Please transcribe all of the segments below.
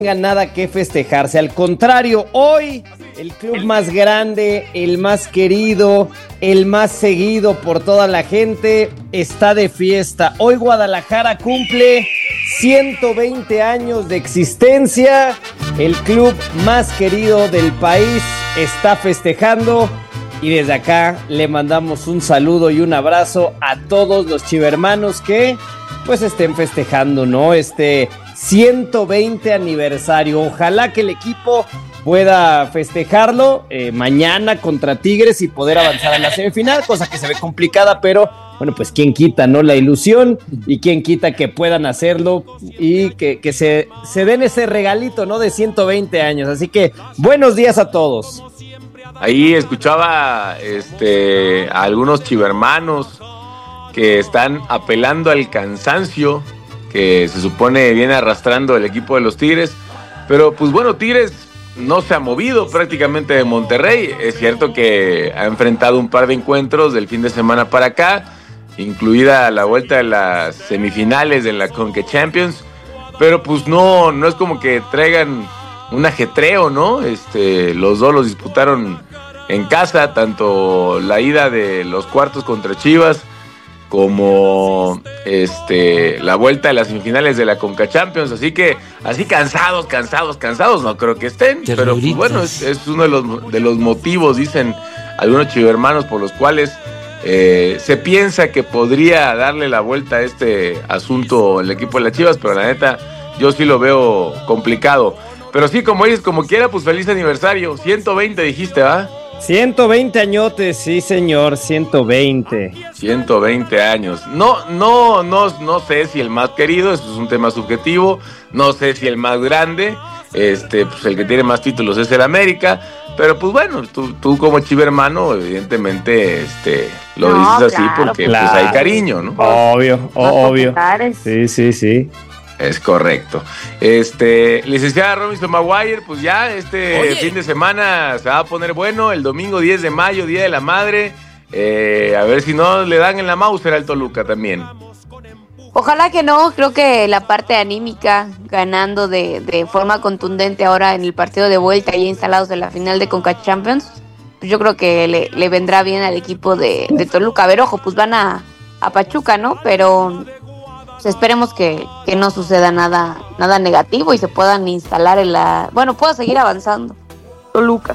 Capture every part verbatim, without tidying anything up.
tenga nada que festejarse, al contrario, hoy el club más grande, el más querido, el más seguido por toda la gente está de fiesta. Hoy Guadalajara cumple ciento veinte años de existencia, el club más querido del país está festejando y desde acá le mandamos un saludo y un abrazo a todos los chivermanos que pues estén festejando, ¿no? Este ciento veinte aniversario. Ojalá que el equipo pueda festejarlo eh, mañana contra Tigres y poder avanzar a la semifinal, cosa que se ve complicada, pero bueno, pues quién quita, ¿no? La ilusión y quién quita que puedan hacerlo y que, que se, se den ese regalito, ¿no? De ciento veinte años. Así que buenos días a todos. Ahí escuchaba este, a algunos chivermanos que están apelando al cansancio que se supone viene arrastrando el equipo de los Tigres, pero pues bueno, Tigres no se ha movido prácticamente de Monterrey. Es cierto que ha enfrentado un par de encuentros del fin de semana para acá, incluida la vuelta de las semifinales de la Conca Champions, pero pues no, no es como que traigan un ajetreo, ¿no? Este, los dos los disputaron en casa, tanto la ida de los cuartos contra Chivas como este la vuelta de las semifinales de la Conca Champions, así que así cansados, cansados, cansados no creo que estén, pero pues, bueno, es, es uno de los, de los motivos, dicen algunos chivermanos, por los cuales eh, se piensa que podría darle la vuelta a este asunto el equipo de las Chivas, pero la neta yo sí lo veo complicado, pero sí, como dices, como quiera, pues feliz aniversario, ciento veinte dijiste, ¿va? ciento veinte añotes, sí señor, ciento veinte. ciento veinte años. No, no, no, no sé si el más querido, eso es un tema subjetivo. No sé si el más grande, este, pues el que tiene más títulos es el América. Pero pues bueno, tú, tú como chivermano, evidentemente, este, lo no, dices así claro, porque claro. Pues hay cariño, ¿no? Obvio, obvio. Sí, sí, sí. Es correcto. Este, licenciada Robinson Maguire, pues ya este Oye. fin de semana se va a poner bueno, el domingo diez de mayo, Día de la Madre, eh, a ver si no le dan en la Mauser al Toluca también. Ojalá que no, creo que la parte anímica, ganando de, de forma contundente ahora en el partido de vuelta y instalados en la final de Conca Champions, pues yo creo que le, le vendrá bien al equipo de, de Toluca. A ver, ojo, pues van a, a Pachuca, ¿no? Pero pues esperemos que, que no suceda nada, nada negativo y se puedan instalar en la... Bueno, pueda seguir avanzando Toluca.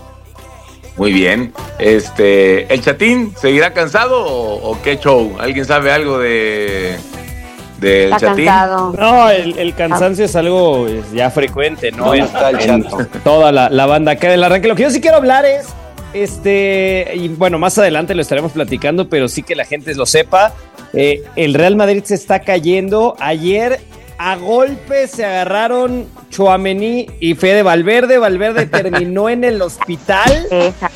Muy bien. Este, ¿el Chatín seguirá cansado o, o qué show? ¿Alguien sabe algo de del Está Chatín? Cansado. No, el, el cansancio es algo es ya frecuente, ¿no? No en, está el en toda la, la banda acá del arranque. Lo que yo sí quiero hablar es, este, y bueno, más adelante lo estaremos platicando, pero sí que la gente lo sepa. Eh, el Real Madrid se está cayendo. Ayer a golpes se agarraron Tchouaméni y Fede Valverde. Valverde terminó en el hospital.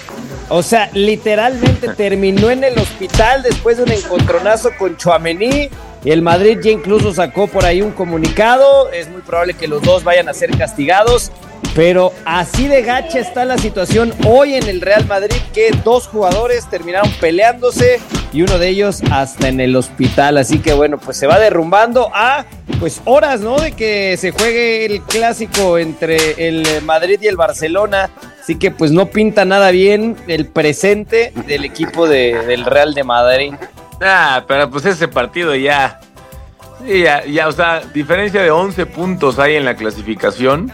O sea, literalmente terminó en el hospital después de un encontronazo con Tchouaméni. Y el Madrid ya incluso sacó por ahí un comunicado. Es muy probable que los dos vayan a ser castigados. Pero así de gacha está la situación hoy en el Real Madrid, que dos jugadores terminaron peleándose y uno de ellos hasta en el hospital. Así que bueno, pues se va derrumbando a pues horas, ¿no? De que se juegue el clásico entre el Madrid y el Barcelona. Así que pues no pinta nada bien el presente del equipo de, del Real de Madrid. Ah, pero pues ese partido ya, sí, ya, ya, o sea, diferencia de once puntos hay en la clasificación.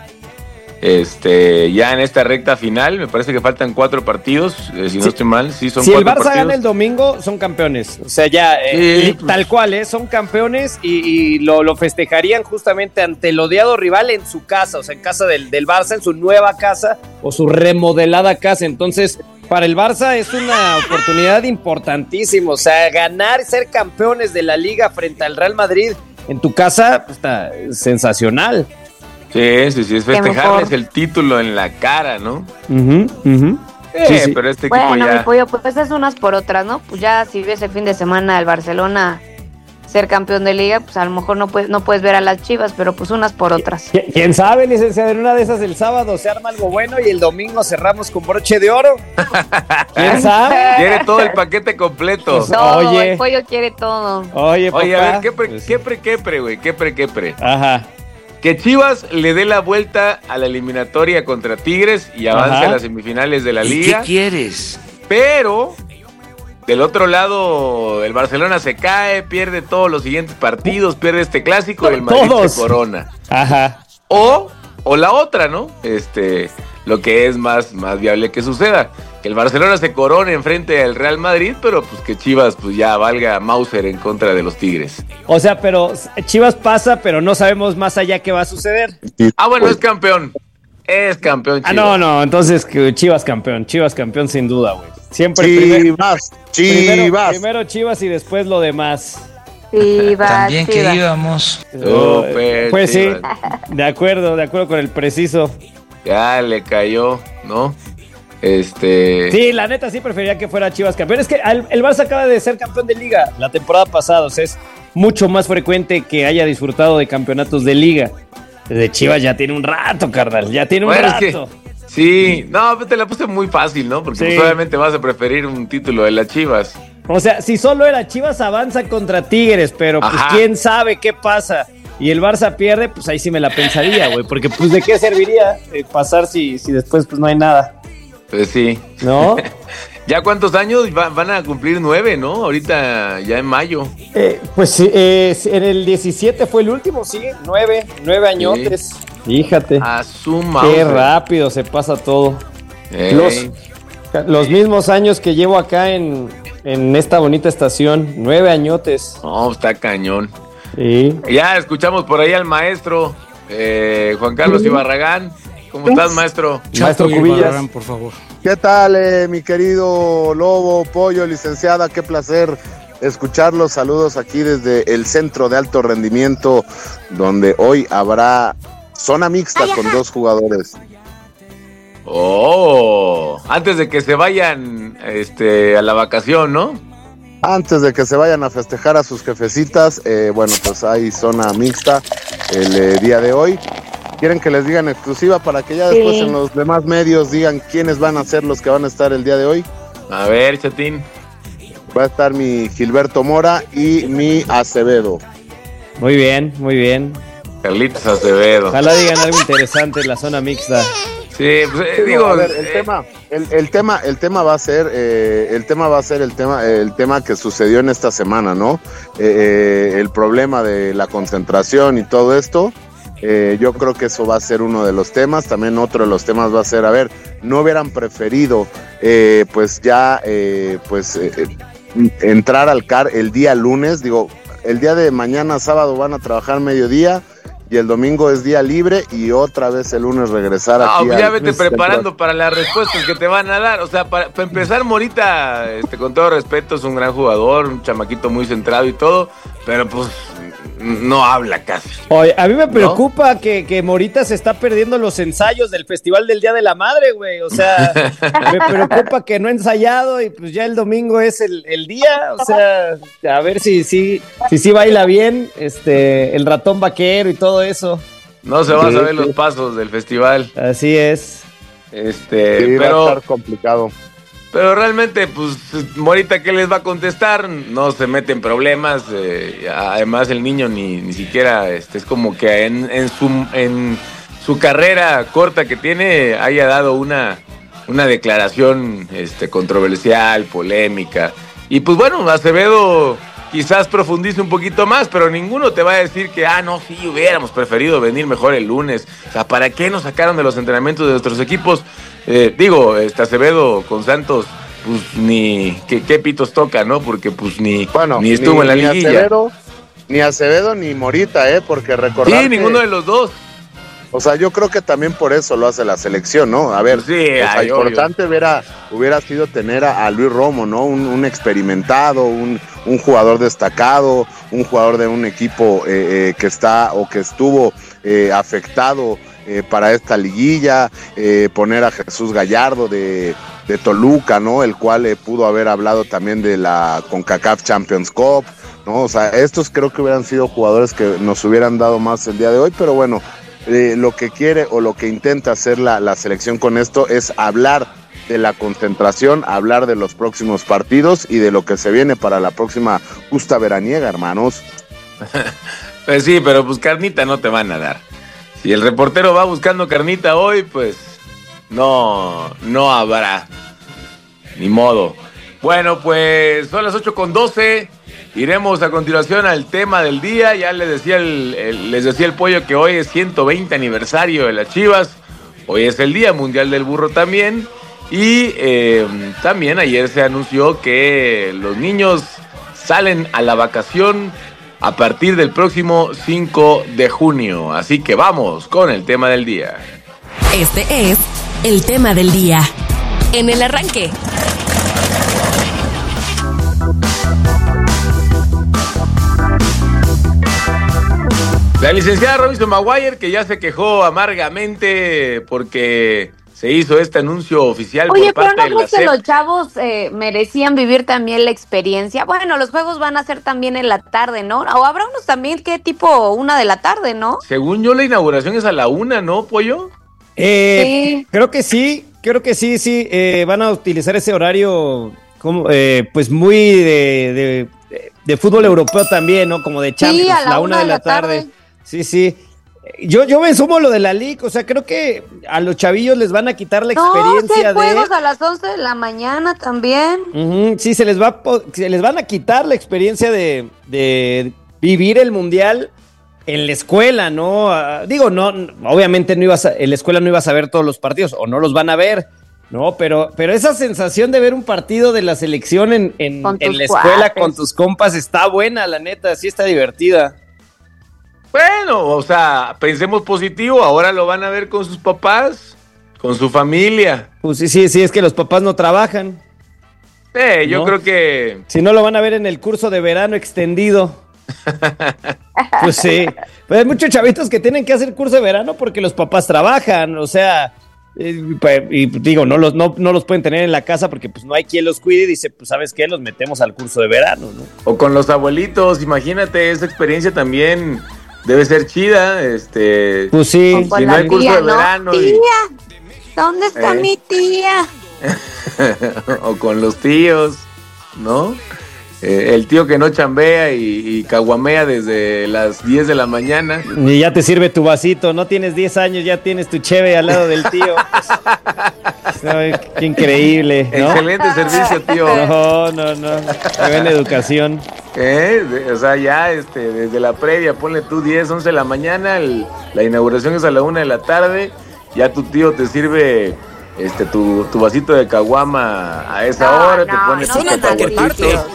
Este, ya en esta recta final, me parece que faltan cuatro partidos, eh, si no sí. estoy mal, sí son si cuatro el Barça partidos. gana el domingo, son campeones, o sea, ya, eh, sí, pues. tal cual, eh, son campeones y, y lo, lo festejarían justamente ante el odiado rival en su casa, o sea, en casa del, del Barça, en su nueva casa o su remodelada casa. Entonces, para el Barça es una oportunidad importantísima, o sea, ganar y ser campeones de la Liga frente al Real Madrid en tu casa, pues, está sensacional. Sí, sí, sí, es festejarles el título en la cara, ¿no? Uh-huh, uh-huh. Sí, sí, sí, pero este bueno, equipo ya... mi pollo, pues es unas por otras, ¿no? Pues ya si ves el fin de semana al Barcelona ser campeón de liga, pues a lo mejor no puedes, no puedes ver a las Chivas, pero pues unas por otras. ¿Quién sabe, licenciado? En una de esas el sábado se arma algo bueno y el domingo cerramos con broche de oro. ¿Quién sabe? Quiere todo el paquete completo. Pues todo, oye, el pollo quiere todo. Oye, papá, Oye, a ver, ¿qué pre, pues, qué pre, qué pre, güey? ¿Qué pre, qué pre? Ajá. Que Chivas le dé la vuelta a la eliminatoria contra Tigres y avance Ajá. a las semifinales de la Liga. ¿Qué quieres? Pero del otro lado, el Barcelona se cae, pierde todos los siguientes partidos, pierde este clásico y el Madrid todos. se corona. Ajá. O, o la otra, ¿no? Este, lo que es más, más viable que suceda. Que el Barcelona se corone enfrente al Real Madrid, pero pues que Chivas pues ya valga Mauser en contra de los Tigres. O sea, pero Chivas pasa, pero no sabemos más allá qué va a suceder. Ah, bueno, es campeón. Es campeón Chivas. Ah, no, no, entonces Chivas campeón. Chivas campeón sin duda, güey. Siempre Chivas, primero, Chivas. Primero, primero Chivas y después lo demás. Chivas, También Chivas. que íbamos. Super pues Chivas. Sí, de acuerdo, de acuerdo con el preciso. Ya le cayó, ¿no? Este... Sí, la neta sí preferiría que fuera Chivas campeón. Es que el, el Barça acaba de ser campeón de Liga la temporada pasada, o sea, es mucho más frecuente que haya disfrutado de campeonatos de Liga. De Chivas ya tiene un rato, carnal, ya tiene un bueno, rato. Es que, sí, no, te la puse muy fácil, ¿no? Porque sí. pues, obviamente vas a preferir un título de las Chivas. O sea, si solo era Chivas avanza contra Tigres, pero pues Ajá. quién sabe qué pasa. Y el Barça pierde, pues ahí sí me la pensaría, güey, porque pues de qué serviría eh, pasar si, si después pues no hay nada. Pues sí. ¿No? ¿Ya cuántos años va, van a cumplir? Nueve, ¿no? Ahorita ya en mayo. Eh, pues eh, en el diecisiete fue el último, sí. Nueve, nueve añotes. Sí. Fíjate. A su Qué rápido se pasa todo. Los, los mismos años que llevo acá en, en esta bonita estación. Nueve añotes. No, está cañón. Sí. Ya escuchamos por ahí al maestro eh, Juan Carlos sí. Ibarragán. ¿Cómo estás, maestro? Maestro Cubillas, por favor. ¿Qué tal, eh, mi querido Lobo, Pollo, licenciada? Qué placer escucharlos. Saludos aquí desde el Centro de Alto Rendimiento, donde hoy habrá zona mixta con dos jugadores. Oh, antes de que se vayan este, a la vacación, ¿no? Antes de que se vayan a festejar a sus jefecitas, eh, bueno, pues hay zona mixta el eh, día de hoy. ¿Quieren que les digan exclusiva para que ya después sí. en los demás medios digan quiénes van a ser los que van a estar el día de hoy? A ver, Chatín. Va a estar mi Gilberto Mora y mi Acevedo. Muy bien, muy bien. Carlitos Acevedo. Ojalá digan algo interesante en la zona mixta. Sí, pues eh, digo, a ver, el eh, tema, el, el tema, el tema va a ser, eh, el tema va a ser el tema, el tema que sucedió en esta semana, ¿no? Eh, eh, el problema de la concentración y todo esto. Eh, yo creo que eso va a ser uno de los temas. También otro de los temas va a ser, a ver, no hubieran preferido, eh, pues ya, eh, pues eh, entrar al C A R el día lunes. Digo, el día de mañana, sábado, van a trabajar mediodía. Y el domingo es día libre y otra vez el lunes regresar no, aquí. No, ya vete preparando central. Para las respuestas que te van a dar. O sea, para, para empezar, Morita, este, con todo respeto, es un gran jugador, un chamaquito muy centrado y todo, pero pues no habla casi. Oye, a mí me preocupa ¿no? que, que Morita se está perdiendo los ensayos del Festival del Día de la Madre, güey. O sea, me preocupa que no ha ensayado y pues ya el domingo es el, el día. O sea, a ver si sí si, si, si baila bien este el ratón vaquero y todo eso. No se van a saber los pasos del festival. Así es. Este, sí, pero va a estar complicado. Pero realmente, pues, Morita, ¿qué les va a contestar? No se mete en problemas. Eh, además, el niño ni, ni siquiera este, es como que en, en, su, en su carrera corta que tiene haya dado una, una declaración este, controversial, polémica. Y pues bueno, Acevedo quizás profundice un poquito más, pero ninguno te va a decir que, ah, no, sí, hubiéramos preferido venir mejor el lunes. O sea, ¿para qué nos sacaron de los entrenamientos de nuestros equipos? Eh, digo, este Acevedo con Santos, pues ni qué, qué pitos toca, ¿no? Porque pues ni, bueno, ni estuvo ni, en la ni liguilla. Acevedo, ni Acevedo ni Morita, ¿eh? Porque recordar Sí, ninguno que, de los dos. O sea, yo creo que también por eso lo hace la selección, ¿no? A ver, sí, o sea, ay, importante hubiera, hubiera sido tener a, a Luis Romo, ¿no? Un, un experimentado, un, un jugador destacado, un jugador de un equipo eh, eh, que está o que estuvo eh, afectado Eh, para esta liguilla, eh, poner a Jesús Gallardo de, de Toluca, ¿no? El cual eh, pudo haber hablado también de la CONCACAF Champions Cup, ¿no? O sea, estos creo que hubieran sido jugadores que nos hubieran dado más el día de hoy, pero bueno, eh, lo que quiere o lo que intenta hacer la, la selección con esto es hablar de la concentración, hablar de los próximos partidos y de lo que se viene para la próxima justa veraniega, hermanos. Pues sí, pero pues carnita no te van a dar. Si el reportero va buscando carnita hoy, pues no, no habrá. Ni modo. Bueno, pues son las ocho con doce. Iremos a continuación al tema del día. Ya les decía el, el, les decía el pollo que hoy es ciento veinte aniversario de las Chivas. Hoy es el Día Mundial del Burro también. Y eh, también ayer se anunció que los niños salen a la vacación a partir del próximo cinco de junio. Así que vamos con el tema del día. Este es el tema del día. En el arranque. La licenciada Robinson Maguire, que ya se quejó amargamente porque se hizo este anuncio oficial. Oye, por parte pero no de la crees que S E P. los chavos eh, merecían vivir también la experiencia. Bueno, los juegos van a ser también en la tarde, ¿no? O habrá unos también que tipo una de la tarde, ¿no? Según yo, la inauguración es a la una, ¿no, pollo? Eh, Sí. Creo que sí, creo que sí, sí. Eh, van a utilizar ese horario como, eh, pues muy de, de, de fútbol europeo también, ¿no? Como de Champions, Sí, a la la una una de la tarde. tarde. Sí, sí. Yo, yo me sumo a lo de la Liga, o sea, creo que a los chavillos les van a quitar la No, sí experiencia hay de... juegos a las once de la mañana también. Ujú, sí, se les va a po- se les van a quitar la experiencia de, de vivir el mundial en la escuela, ¿no? Ah, digo, no, obviamente no ibas a, en la escuela no ibas a ver todos los partidos, o no los van a ver, ¿no? Pero, pero esa sensación de ver un partido de la selección en, en, Con en tus la escuela cuates. con tus compas está buena, la neta, sí está divertida. Bueno, o sea, pensemos positivo, ahora lo van a ver con sus papás, con su familia. Pues sí, sí, sí, es que los papás no trabajan. Eh, yo No. creo que... Si no, lo van a ver en el curso de verano extendido. Pues sí. Pues hay muchos chavitos que tienen que hacer curso de verano porque los papás trabajan. O sea, eh, pues, y digo, no los, no, no los pueden tener en la casa porque pues no hay quien los cuide. Y dice, pues, ¿sabes qué? Los metemos al curso de verano, ¿no? O con los abuelitos, imagínate, esa experiencia también debe ser chida, este... Pues sí. O con si no la hay curso tía, de ¿no? verano y- Tía, ¿dónde está Eh. mi tía? o con los tíos, ¿no? Eh, el tío que no chambea y, y caguamea desde las diez de la mañana. Y ya te sirve tu vasito. No tienes diez años, ya tienes tu cheve al lado del tío. Pues, ay, qué increíble, ¿no? Excelente servicio, tío. No, no, no. Qué buena educación. ¿Eh? De- o sea, ya este, desde la previa, ponle tú diez, once de la mañana, el- la inauguración es a la una de la tarde, ya tu tío te sirve este, tu, tu vasito de caguama a esa No, hora, te no, pones no tus sean tan cacahuatitos. ridículos.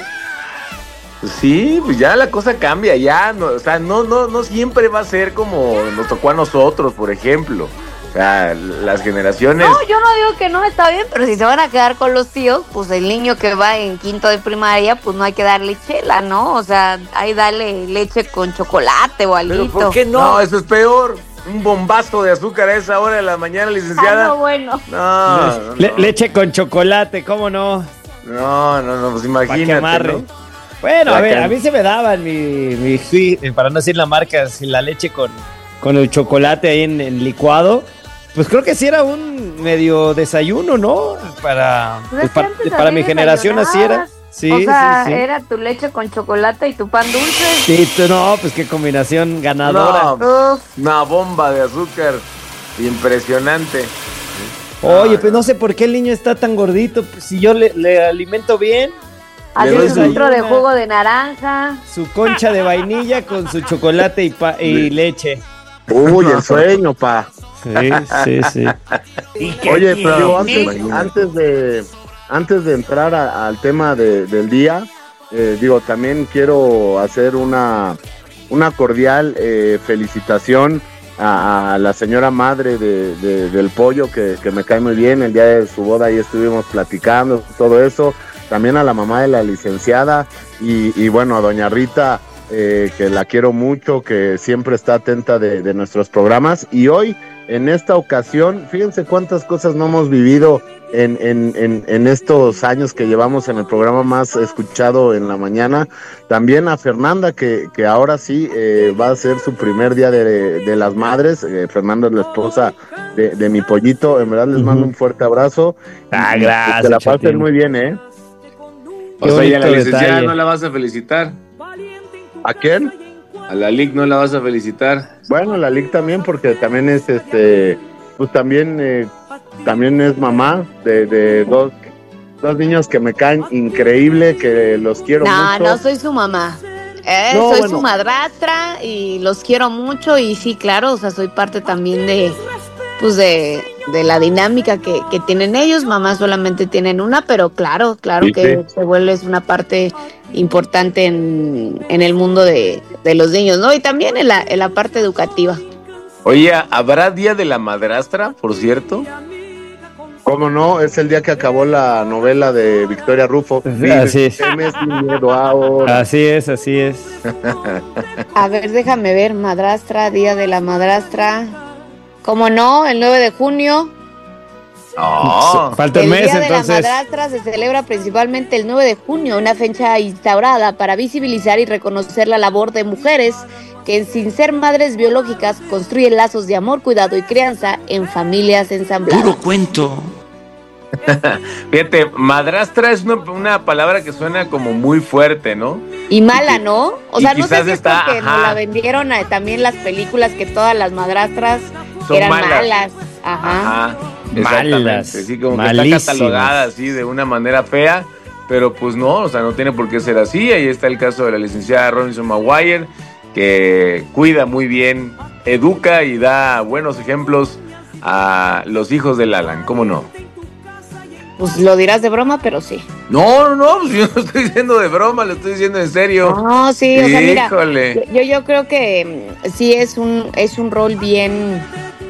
Pues sí, pues ya la cosa cambia, ya, no, o sea, no, no, no siempre va a ser como nos tocó a nosotros, por ejemplo. O sea, las generaciones... No, yo no digo que no está bien, pero si se van a quedar con los tíos, pues el niño que va en quinto de primaria, pues no hay que darle chela, ¿no? O sea, ahí dale leche con chocolate o ¿Pero alguito. por qué no? No, eso es peor. Un bombazo de azúcar a esa hora de la mañana, licenciada. Ah, no, bueno. No, no, Le- no. leche con chocolate, ¿cómo no? No, no, no, pues Para que imagínate, amarre. ¿no? Bueno, a La ver, can- a mí se me daban mi, mi sí, eh, para no decir la marca, si la leche con, con el chocolate ahí en, en licuado. Pues creo que sí era un medio desayuno, ¿no? Para, Pues pues, es que para, antes para así mi generación así era. desayunabas. Sí, o sea, sí, sí. era tu leche con chocolate y tu pan dulce. Sí, tú, no, pues qué combinación ganadora. No, Uf, una bomba de azúcar impresionante. Oye, pues no sé por qué el niño está tan gordito. Pues, si yo le, le alimento bien, así doy un su- litro de jugo de naranja. su concha de vainilla con su chocolate y, pa- y leche. Uy, el sueño, pa. Sí, sí, sí. Oye, pero antes, antes de antes de entrar a- al tema de- del día, eh, digo, también quiero hacer una, una cordial eh, felicitación a, a la señora madre de, de- del pollo, que, que me cae muy bien. El día de su boda ahí estuvimos platicando, todo eso. También a la mamá de la licenciada y, y bueno, a doña Rita, eh, que la quiero mucho, que siempre está atenta de, de nuestros programas. Y hoy, en esta ocasión, fíjense cuántas cosas no hemos vivido en, en, en, en estos años que llevamos en el programa más escuchado en la mañana. También a Fernanda, que, que ahora sí eh, va a ser su primer día de, de las madres. Eh, Fernanda es la esposa de, de mi pollito. En verdad les mando un fuerte abrazo. Ah, Y gracias, que la pasen Chatín. muy bien, ¿eh? O Qué sea, ya la bonito licenciada detalle. no la vas a felicitar. ¿A quién? A la Lic no la vas a felicitar. Bueno, la Lic también, porque también es este, pues también, eh, también es mamá de, de dos, dos niños que me caen increíble, que los quiero no, mucho. No, no soy su mamá. Eh, no, soy bueno. su madrastra y los quiero mucho y sí, claro, o sea, soy parte también de, pues de, de la dinámica que, que tienen ellos. Mamá solamente tienen una, pero claro, claro sí, que sí. se vuelve una parte importante en, en el mundo de, de los niños, ¿no? Y también en la, en la parte educativa. Oye, ¿habrá Día de la Madrastra, por cierto? ¿Cómo no? Es el día que acabó la novela de Victoria Rufo. Así es. Temes sin miedo ahora. Así es, así es. A ver, déjame ver, madrastra, Día de la Madrastra. ¿Cómo no? El nueve de junio. Oh. Falta un El mes, Día entonces. de la Madrastra se celebra principalmente el nueve de junio, una fecha instaurada para visibilizar y reconocer la labor de mujeres que, sin ser madres biológicas, construyen lazos de amor, cuidado y crianza en familias ensambladas. Puro cuento. Fíjate, madrastra es una, una palabra que suena como muy fuerte, ¿no? Y mala, ¿no? O sea, no sé si es está, porque ajá. nos la vendieron a, también las películas que todas las madrastras Son eran malas. malas. Ajá. Ajá. Exactamente. Malas, Sí, como malísimas. que está catalogada así de una manera fea, pero pues no, o sea, no tiene por qué ser así. Ahí está el caso de la licenciada Robinson Maguire, que cuida muy bien, educa y da buenos ejemplos a los hijos del Alan, ¿cómo no? Pues lo dirás de broma, pero sí. No, no, no, pues yo no estoy diciendo de broma, lo estoy diciendo en serio. No, sí, o sea, mira, Híjole. yo, yo creo que mm, sí es un, es un rol bien,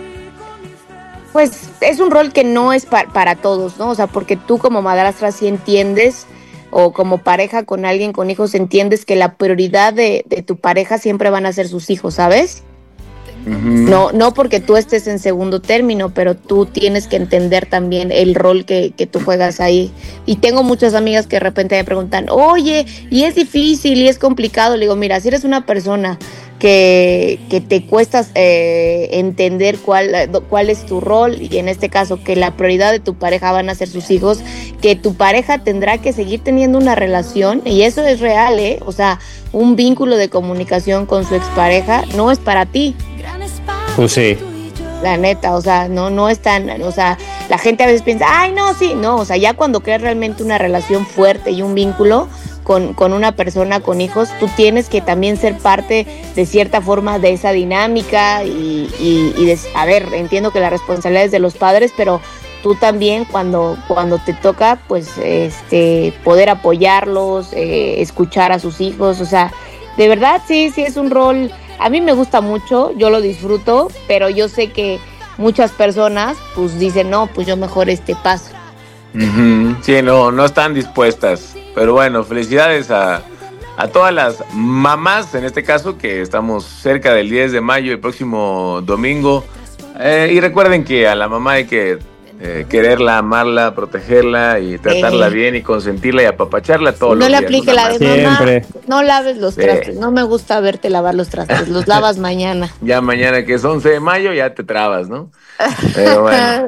pues es un rol que no es pa- para todos, ¿no? O sea, porque tú como madrastra sí entiendes, o como pareja con alguien con hijos entiendes que la prioridad de, de tu pareja siempre van a ser sus hijos, ¿sabes? Ujú. No, no porque tú estés en segundo término, pero tú tienes que entender también el rol que, que tú juegas ahí. Y tengo muchas amigas que de repente me preguntan, oye, y es difícil y es complicado. Le digo, mira, si eres una persona que, que te cuesta eh, entender cuál, cuál es tu rol, y en este caso que la prioridad de tu pareja van a ser sus hijos, que tu pareja tendrá que seguir teniendo una relación, y eso es real, ¿eh? O sea, un vínculo de comunicación con su expareja no es para ti. Pues sí. La neta, o sea, no, no es tan, o sea, la gente a veces piensa, ay, no, sí, no, o sea, ya cuando creas realmente una relación fuerte y un vínculo con, con una persona con hijos, tú tienes que también ser parte de cierta forma de esa dinámica y, y, y de, a ver, entiendo que la responsabilidad es de los padres, pero tú también cuando, cuando te toca, pues, este, poder apoyarlos, eh, escuchar a sus hijos, o sea, de verdad, sí, sí es un rol. A mí me gusta mucho, yo lo disfruto, pero yo sé que muchas personas pues dicen, no, pues yo mejor este paso. Uh-huh. Sí, no, no están dispuestas. Pero bueno, felicidades a, a todas las mamás, en este caso, que estamos cerca del diez de mayo, el próximo domingo. Eh, y recuerden que a la mamá hay que eh, quererla, amarla, protegerla y tratarla Eh. bien y consentirla y apapacharla todos No los le días. aplique ¿no? la de Siempre. mamá, no laves los Sí. trastes, no me gusta verte lavar los trastes, los lavas mañana. Ya mañana que es once de mayo ya te trabas, ¿no? Pero bueno.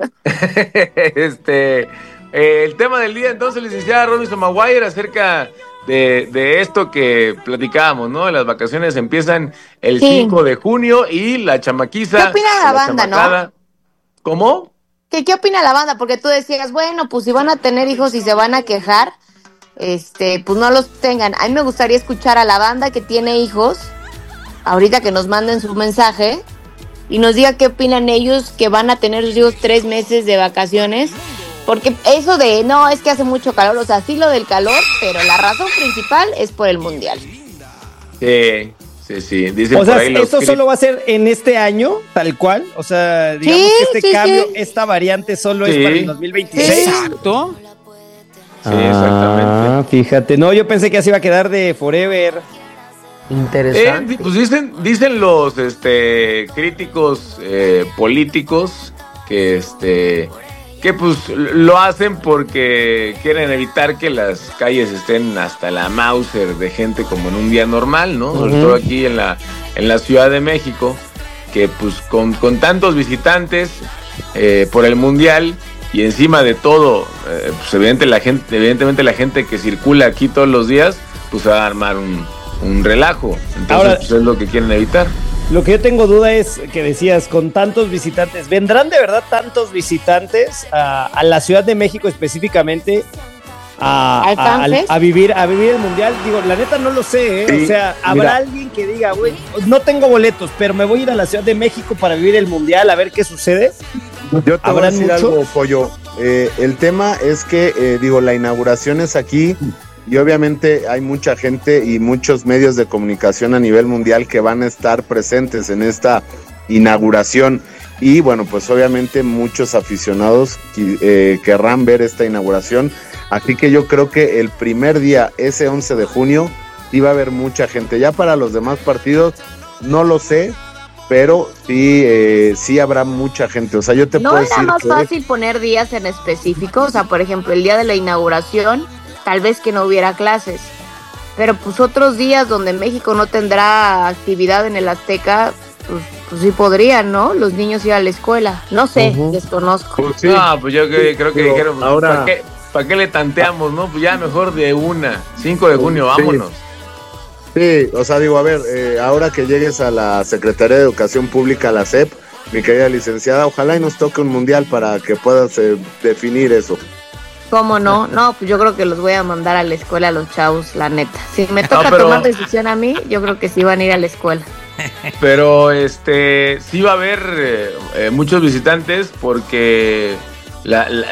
este, eh, el tema del día entonces, licenciada Robinson Maguire, acerca de, de esto que platicábamos, ¿no? Las vacaciones empiezan el Sí. cinco de junio y la chamaquiza. ¿Qué opina la banda, no? chamacada- ¿Cómo? ¿Qué, ¿Qué opina la banda? Porque tú decías, bueno, pues si van a tener hijos y se van a quejar, este, pues no los tengan. A mí me gustaría escuchar a la banda que tiene hijos, ahorita que nos manden su mensaje y nos diga qué opinan ellos que van a tener sus hijos tres meses de vacaciones. Porque eso de, no, es que hace mucho calor, o sea, sí lo del calor, pero la razón principal es por el mundial. Sí, sí, sí. Dicen O sea, por ahí los ¿esto cri- solo va a ser en este año, tal cual? O sea, digamos Sí, que este sí, cambio, sí. esta variante solo Sí. es para el dos mil veintiséis. Exacto. Sí, exactamente. Ah, fíjate. No, yo pensé que así iba a quedar de forever. Eh, Interesante. di- pues dicen, dicen los este, críticos eh, políticos que este que pues lo hacen porque quieren evitar que las calles estén hasta la Mauser de gente como en un día normal, ¿no? Sobre Ujú. todo aquí en la, en la Ciudad de México, que pues con, con tantos visitantes eh, por el Mundial y encima de todo, eh, pues evidente la gente, evidentemente la gente que circula aquí todos los días, pues va a armar un, un relajo. Entonces, Ahora, pues es lo que quieren evitar. Lo que yo tengo duda es que decías, con tantos visitantes, ¿vendrán de verdad tantos visitantes a, a la Ciudad de México específicamente a, a, a, a vivir a vivir el Mundial? Digo, la neta no lo sé, ¿eh? Sí, o sea, ¿habrá mira, alguien que diga, güey, no tengo boletos, pero me voy a ir a la Ciudad de México para vivir el Mundial a ver qué sucede? Yo te voy a decir mucho? algo, Pollo. Eh, el tema es que, eh, digo, la inauguración es aquí y obviamente hay mucha gente y muchos medios de comunicación a nivel mundial que van a estar presentes en esta inauguración y, bueno, pues obviamente muchos aficionados eh, querrán ver esta inauguración. Así que yo creo que el primer día, ese once de junio, iba a haber mucha gente. Ya para los demás partidos, no lo sé, pero sí, eh, sí habrá mucha gente. O sea, yo te ¿No puedo era decir más que... fácil poner días en específico? O sea, por ejemplo, el día de la inauguración, tal vez que no hubiera clases. Pero pues otros días donde México no tendrá actividad en el Azteca, pues, pues sí podrían, ¿no? Los niños ir a la escuela. No sé, uh-huh. desconozco. Pues sí. No, pues yo creo, creo que dijeron, pues, ahora... ¿para qué? ¿Para qué le tanteamos, no? Pues ya mejor de una, cinco de junio, vámonos. Sí, sí, o sea, digo, a ver, eh, ahora que llegues a la Secretaría de Educación Pública, la S E P, mi querida licenciada, ojalá y nos toque un mundial para que puedas eh, definir eso. ¿Cómo no? No, pues yo creo que los voy a mandar a la escuela a los chavos, la neta. Si me toca no, pero... tomar decisión a mí, yo creo que sí van a ir a la escuela. Pero este, sí va a haber eh, eh, muchos visitantes porque... La, la,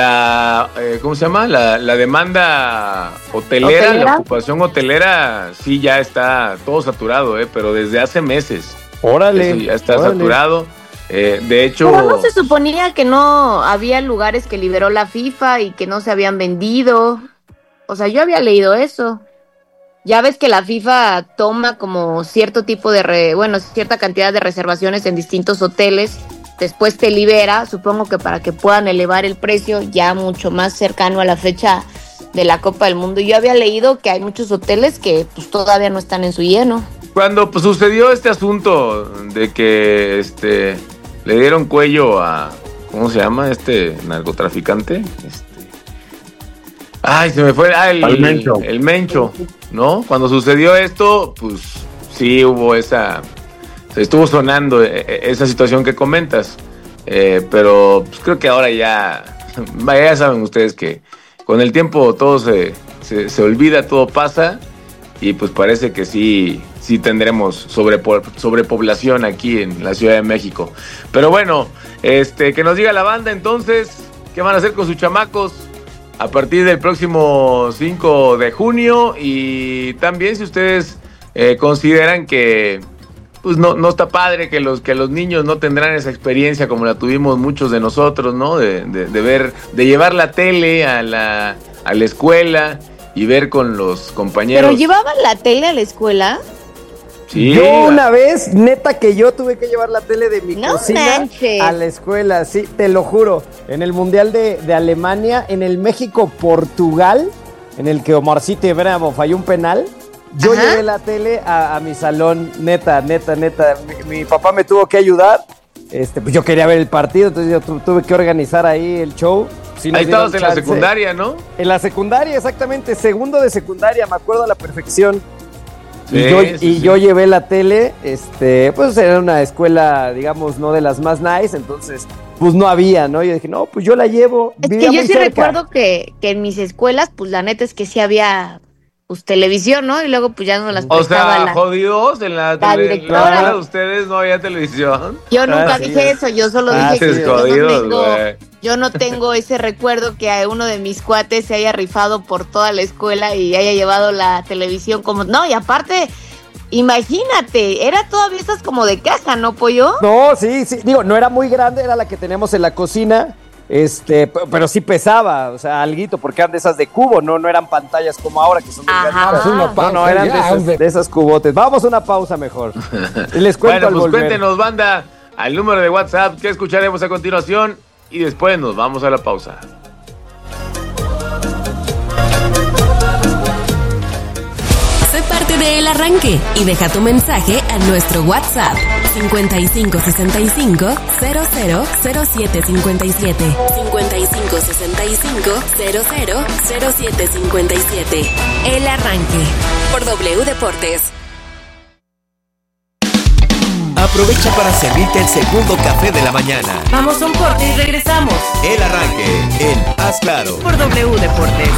la eh, ¿cómo se llama? La, la demanda hotelera, hotelera, la ocupación hotelera, sí ya está todo saturado, eh, pero desde hace meses. Órale. Eso ya está órale. saturado. Eh, de hecho. Pero no se suponía que no había lugares que liberó la FIFA y que no se habían vendido. O sea, yo había leído eso. Ya ves que la FIFA toma como cierto tipo de, re, bueno, cierta cantidad de reservaciones en distintos hoteles. Después te libera, supongo que para que puedan elevar el precio ya mucho más cercano a la fecha de la Copa del Mundo. Yo había leído que hay muchos hoteles que pues todavía no están en su lleno. Cuando pues, sucedió este asunto de que este le dieron cuello a, ¿cómo se llama? Este narcotraficante. Este, ay, se me fue, ah, el, el Mencho. El Mencho, ¿no? Cuando sucedió esto, pues sí hubo esa... Estuvo sonando esa situación que comentas, eh, pero pues creo que ahora ya, ya saben ustedes que con el tiempo todo se, se, se olvida, todo pasa y pues parece que sí, sí tendremos sobrepo, sobrepoblación aquí en la Ciudad de México. Pero bueno, este, que nos diga la banda entonces, ¿qué van a hacer con sus chamacos a partir del próximo cinco de junio? Y también si ustedes eh, consideran que... pues no, no está padre que los, que los niños no tendrán esa experiencia como la tuvimos muchos de nosotros, ¿no? De, de, de ver, de llevar la tele a la, a la escuela y ver con los compañeros. ¿Pero llevaban la tele a la escuela? Sí. Yo una vez, neta que yo tuve que llevar la tele de mi no cocina manches. a la escuela, sí, te lo juro. En el Mundial de, de Alemania, en el México-Portugal, en el que Omarcito Bravo falló un penal. Yo Ajá. llevé la tele a, a mi salón, neta, neta, neta. Mi, mi papá me tuvo que ayudar. Este, pues yo quería ver el partido, entonces yo tu, tuve que organizar ahí el show. Sí, ahí estabas en la secundaria, ¿no? En la secundaria, exactamente, segundo de secundaria, me acuerdo a la perfección. Sí, y yo, sí, y sí. yo llevé la tele, este, pues era una escuela, digamos, no de las más nice, entonces, pues no había, ¿no? Yo dije, no, pues yo la llevo. Es que yo sí cerca. recuerdo que, que en mis escuelas, pues la neta es que sí había... pues televisión, ¿no? Y luego pues ya no las prestaba. O sea, la, jodidos en la, la tele, directora. La de ustedes no había televisión. Yo nunca ah, dije sí, eso, yo solo ah, dije sí, que jodidos, yo, no tengo, güey. yo no tengo ese recuerdo que a uno de mis cuates se haya rifado por toda la escuela y haya llevado la televisión como... No, y aparte, imagínate, era todavía esas como de caja, ¿no, Pollo? No, sí, sí, digo, no era muy grande, era la que tenemos en la cocina. Este, pero sí pesaba, o sea, alguito, porque eran de esas de cubo, no, no eran pantallas como ahora que son de Ajá. No, no, eran de esas, de esas cubotes. Vamos a una pausa mejor. Y les cuento bueno, al pues volver. Cuéntenos, banda, al número de WhatsApp que escucharemos a continuación y después nos vamos a la pausa. Sé parte de El Arranque y deja tu mensaje a nuestro WhatsApp cincuenta y cinco sesenta y cinco cero cero cero siete cincuenta y siete cincuenta y cinco sesenta y cinco cero cero cero siete cincuenta y siete. El Arranque por W Deportes. Aprovecha para servirte el segundo café de la mañana. Vamos a un corte y regresamos. El Arranque en Haz Claro por W Deportes.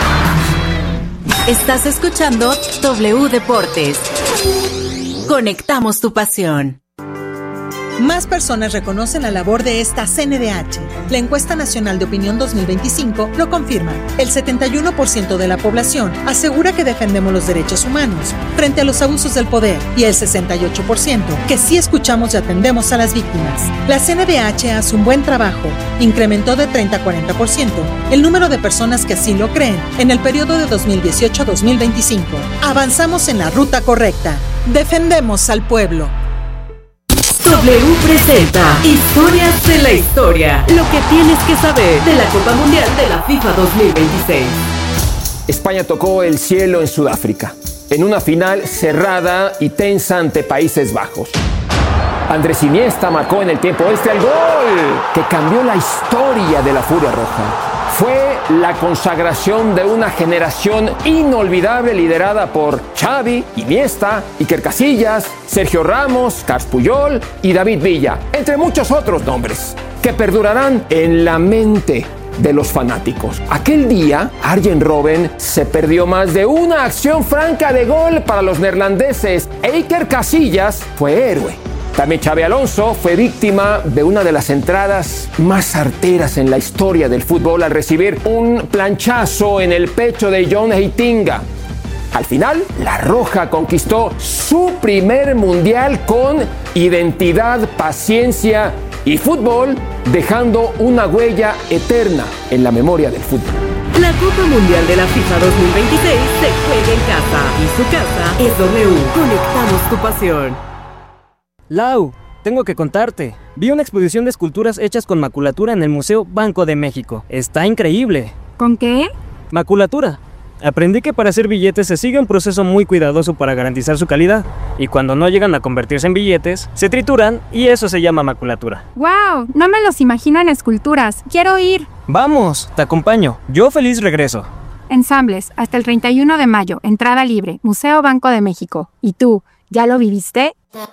Estás escuchando W Deportes. Conectamos tu pasión. Más personas reconocen la labor de esta C N D H. La encuesta nacional de opinión dos mil veinticinco lo confirma. El setenta y uno por ciento de la población asegura que defendemos los derechos humanos frente a los abusos del poder y el sesenta y ocho por ciento que sí escuchamos y atendemos a las víctimas. La C N D H hace un buen trabajo. Incrementó de treinta a cuarenta por ciento el número de personas que así lo creen en el periodo de dos mil dieciocho a dos mil veinticinco. Avanzamos en la ruta correcta. Defendemos al pueblo. W presenta Historias de la Historia. Lo que tienes que saber de la Copa Mundial de la FIFA dos mil veintiséis. España tocó el cielo en Sudáfrica, en una final cerrada y tensa ante Países Bajos. Andrés Iniesta marcó en el tiempo extra el gol que cambió la historia de la Furia Roja. Fue la consagración de una generación inolvidable liderada por Xavi, Iniesta, Iker Casillas, Sergio Ramos, Carles Puyol y David Villa, entre muchos otros nombres que perdurarán en la mente de los fanáticos. Aquel día, Arjen Robben se perdió más de una acción franca de gol para los neerlandeses e Iker Casillas fue héroe. También Xabi Alonso fue víctima de una de las entradas más certeras en la historia del fútbol al recibir un planchazo en el pecho de John Heitinga. Al final, la Roja conquistó su primer mundial con identidad, paciencia y fútbol, dejando una huella eterna en la memoria del fútbol. La Copa Mundial de la FIFA dos mil veintiséis se juega en casa y su casa es W. Conectamos tu pasión. Lau, tengo que contarte. Vi una exposición de esculturas hechas con maculatura en el Museo Banco de México. Está increíble. ¿Con qué? Maculatura. Aprendí que para hacer billetes se sigue un proceso muy cuidadoso para garantizar su calidad. Y cuando no llegan a convertirse en billetes, se trituran y eso se llama maculatura. ¡Wow! No me los imagino en esculturas. ¡Quiero ir! ¡Vamos! Te acompaño. Yo feliz regreso. Ensambles, hasta el treinta y uno de mayo. Entrada libre. Museo Banco de México. ¿Y tú? ¿Ya lo viviste?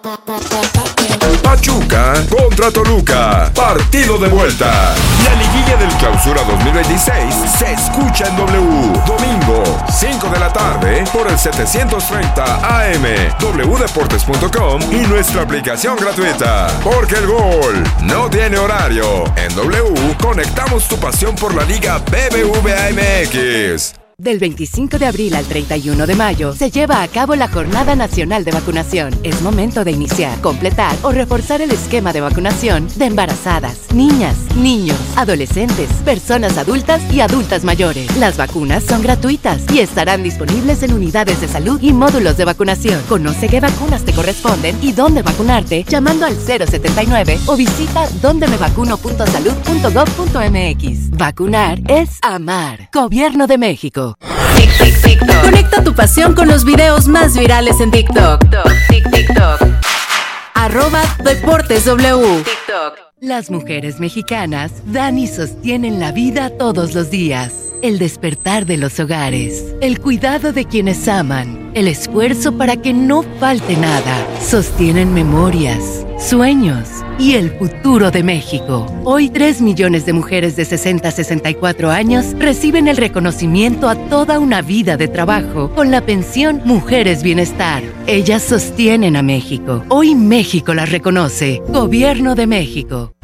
Pachuca contra Toluca, partido de vuelta. La liguilla del Clausura dos mil veintiséis se escucha en W. Domingo, cinco de la tarde, por el setecientos treinta A M, w deportes punto com y nuestra aplicación gratuita. Porque el gol no tiene horario. En W, conectamos tu pasión por la Liga B B V A M X. Del veinticinco de abril al treinta y uno de mayo se lleva a cabo la Jornada Nacional de Vacunación. Es momento de iniciar, completar o reforzar el esquema de vacunación de embarazadas, niñas, niños, adolescentes, personas adultas y adultas mayores. Las vacunas son gratuitas y estarán disponibles en unidades de salud y módulos de vacunación. Conoce qué vacunas te corresponden y dónde vacunarte llamando al cero setenta y nueve o visita donde me vacuno punto salud punto gov punto m x. Vacunar es amar. Gobierno de México. Tic, tic, TikTok. Conecta tu pasión con los videos más virales en TikTok. Tic, TikTok. Arroba Deportes W. TikTok. Las mujeres mexicanas dan y sostienen la vida todos los días. El despertar de los hogares, el cuidado de quienes aman, el esfuerzo para que no falte nada. Sostienen memorias, sueños y el futuro de México. Hoy, tres millones de mujeres de sesenta a sesenta y cuatro años reciben el reconocimiento a toda una vida de trabajo con la pensión Mujeres Bienestar. Ellas sostienen a México. Hoy México las reconoce. Gobierno de México.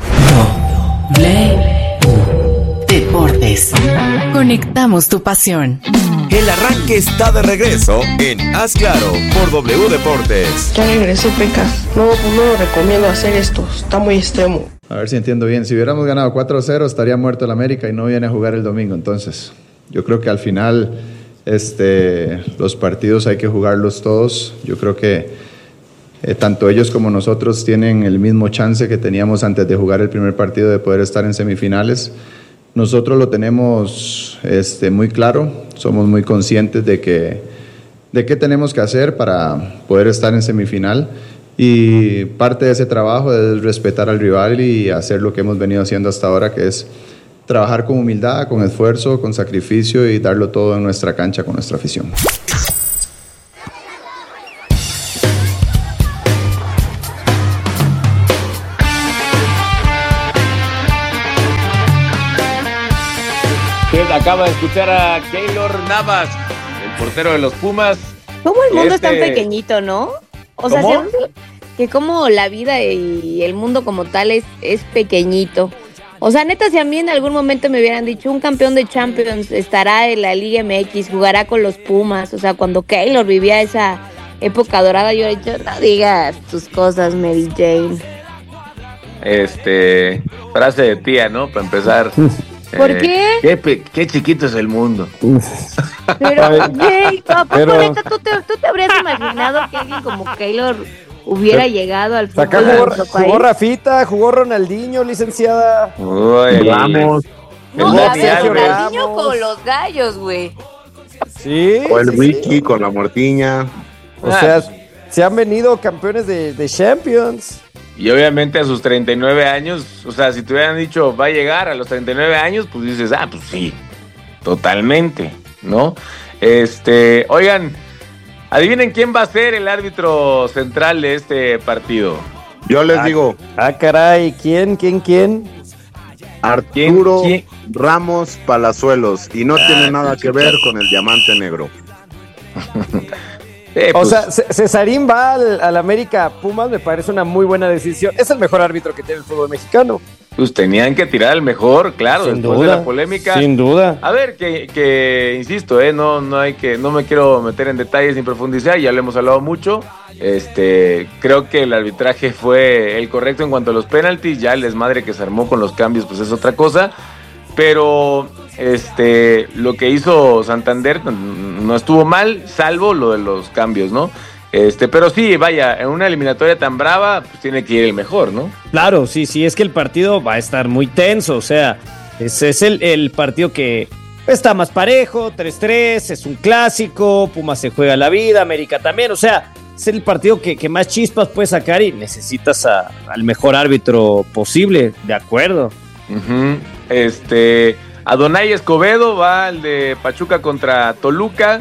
Deportes. Conectamos tu pasión. El arranque está de regreso en Haz Claro por W Deportes. Ya regresé, Pecas. No, no recomiendo hacer esto. Está muy extremo. A ver si entiendo bien. Si hubiéramos ganado cuatro cero estaría muerto el América y no viene a jugar el domingo. Entonces, yo creo que al final este, los partidos hay que jugarlos todos. Yo creo que eh, tanto ellos como nosotros tienen el mismo chance que teníamos antes de jugar el primer partido de poder estar en semifinales. Nosotros lo tenemos este, muy claro, somos muy conscientes de que de qué tenemos que hacer para poder estar en semifinal. Y parte de ese trabajo es respetar al rival y hacer lo que hemos venido haciendo hasta ahora, que es trabajar con humildad, con esfuerzo, con sacrificio y darlo todo en nuestra cancha con nuestra afición. Usted acaba de escuchar a Keylor Navas, el portero de los Pumas. ¿Cómo el mundo Este... es tan pequeñito, no? O sea, ¿Cómo? que como la vida y el mundo como tal es, es pequeñito. O sea, neta, si a mí en algún momento me hubieran dicho un campeón de Champions estará en la Liga M X, jugará con los Pumas, o sea, cuando Keylor vivía esa época dorada, yo he dicho, no digas tus cosas, Mary Jane. Este, frase de tía, ¿no? Para empezar. ¿Por eh, qué? qué? pe- Qué chiquito es el mundo. Pero, Jay, ¿a poco Pero- neta tú te, tú te habrías imaginado que alguien como Keylor hubiera Pero- llegado al fútbol Acá de jugó, nuestro país? jugó Rafita, jugó Ronaldinho, licenciada. Uy, Vamos. No, el a Dani ver, Alves. Ronaldinho con los gallos, güey. Sí. O el sí, Ricky sí. con la Mortiña. O sea, se han venido campeones de, de Champions. Y obviamente a sus treinta y nueve años, o sea, si te hubieran dicho va a llegar a los treinta y nueve años, pues dices, ah, pues sí, totalmente, ¿no? Este, oigan, adivinen quién va a ser el árbitro central de este partido. Yo les Ah, digo, Ah, caray, ¿quién, quién, quién? Arturo ¿Quién? Ramos Palazuelos. Y no Ah, tiene nada qué que ver con el diamante negro. Eh, O pues, sea, C- Cesarín va al, al América Pumas, me parece una muy buena decisión. Es el mejor árbitro que tiene el fútbol mexicano. pues tenían que tirar al mejor, claro, Sin después duda, de la polémica. Sin duda. A ver, que, que insisto, eh, no, no hay que, no me quiero meter en detalles ni profundizar, ya lo hemos hablado mucho. Este, creo que el arbitraje fue el correcto en cuanto a los penaltis, ya el desmadre que se armó con los cambios, pues es otra cosa. Pero este, lo que hizo Santander no estuvo mal, salvo lo de los cambios, ¿no? Este, pero sí, vaya, en una eliminatoria tan brava, pues tiene que ir el mejor, ¿no? Claro, sí, sí, es que el partido va a estar muy tenso, o sea, ese es el, el partido que está más parejo, tres tres, es un clásico, Pumas se juega la vida, América también, o sea, es el partido que, que más chispas puede sacar y necesitas a- al mejor árbitro posible, de acuerdo. Ujú. Este, Adonai Escobedo va al de Pachuca contra Toluca.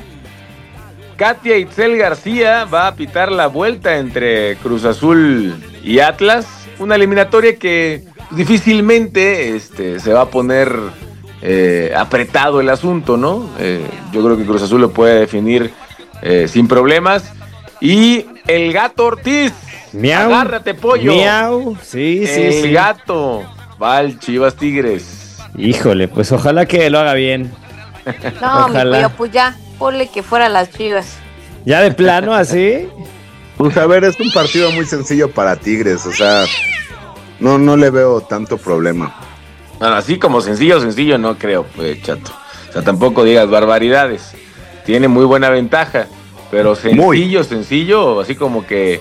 Katia Itzel García va a pitar la vuelta entre Cruz Azul y Atlas. Una eliminatoria que difícilmente este, se va a poner eh, apretado el asunto, ¿no? Eh, yo creo que Cruz Azul lo puede definir eh, sin problemas. Y el Gato Ortiz. Miau. Agárrate, pollo. Miau, sí, sí, el sí. Gato va al Chivas Tigres. Híjole, pues ojalá que lo haga bien. No, mi Ojalá. pollo, pues ya, ponle que fuera las Chivas. Ya de plano así. Pues a ver, es un partido muy sencillo para Tigres. O sea, no, no le veo tanto problema. Bueno, así como sencillo, sencillo no creo, pues, chato. O sea, tampoco digas barbaridades. Tiene muy buena ventaja, pero sencillo, Muy. sencillo, así como que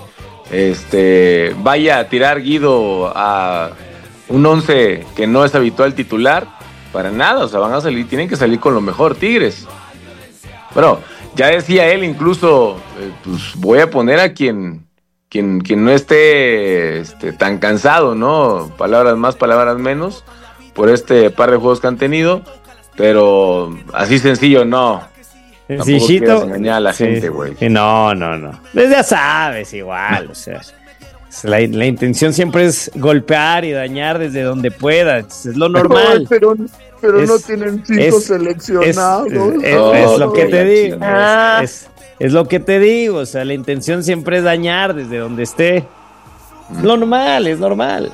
este vaya a tirar Guido a un once que no es habitual titular, para nada, o sea, van a salir, tienen que salir con lo mejor Tigres. Bueno, ya decía él incluso, eh, pues voy a poner a quien, quien, quien no esté este, tan cansado, ¿no? Palabras más, palabras menos, por este par de juegos que han tenido, pero así sencillo no. Tampoco Sencillito. quieras engañar a la Sí. gente, güey. Sí, no, no, no. Pues ya sabes, igual, o sea. La, la intención siempre es golpear y dañar desde donde pueda. Es lo normal. Ay, pero pero Es- no tienen cinco es- Es, seleccionados. es- es- Oh, es lo que qué te la digo. chingada. Es, es- es lo que te digo. O sea, la intención siempre es dañar desde donde esté. Es lo normal, es normal.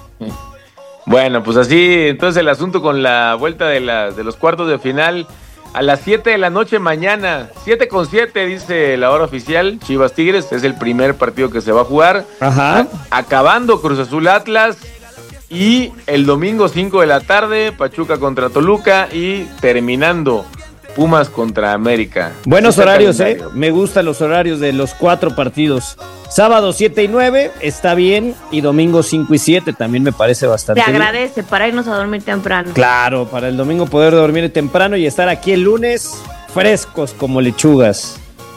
Bueno, pues así, entonces el asunto con la vuelta de, la, de los cuartos de final a las siete de la noche mañana, siete con siete dice la hora oficial, Chivas Tigres, es el primer partido que se va a jugar. Ajá. A- acabando Cruz Azul Atlas y el domingo cinco de la tarde, Pachuca contra Toluca y terminando Pumas contra América. Buenos Así está el horarios, ¿eh? calendario. Me gustan los horarios de los cuatro partidos. Sábado siete y nueve está bien. Y domingo cinco y siete también me parece bastante Te bien. agradece para irnos a dormir temprano. Claro, para el domingo poder dormir temprano y estar aquí el lunes frescos como lechugas.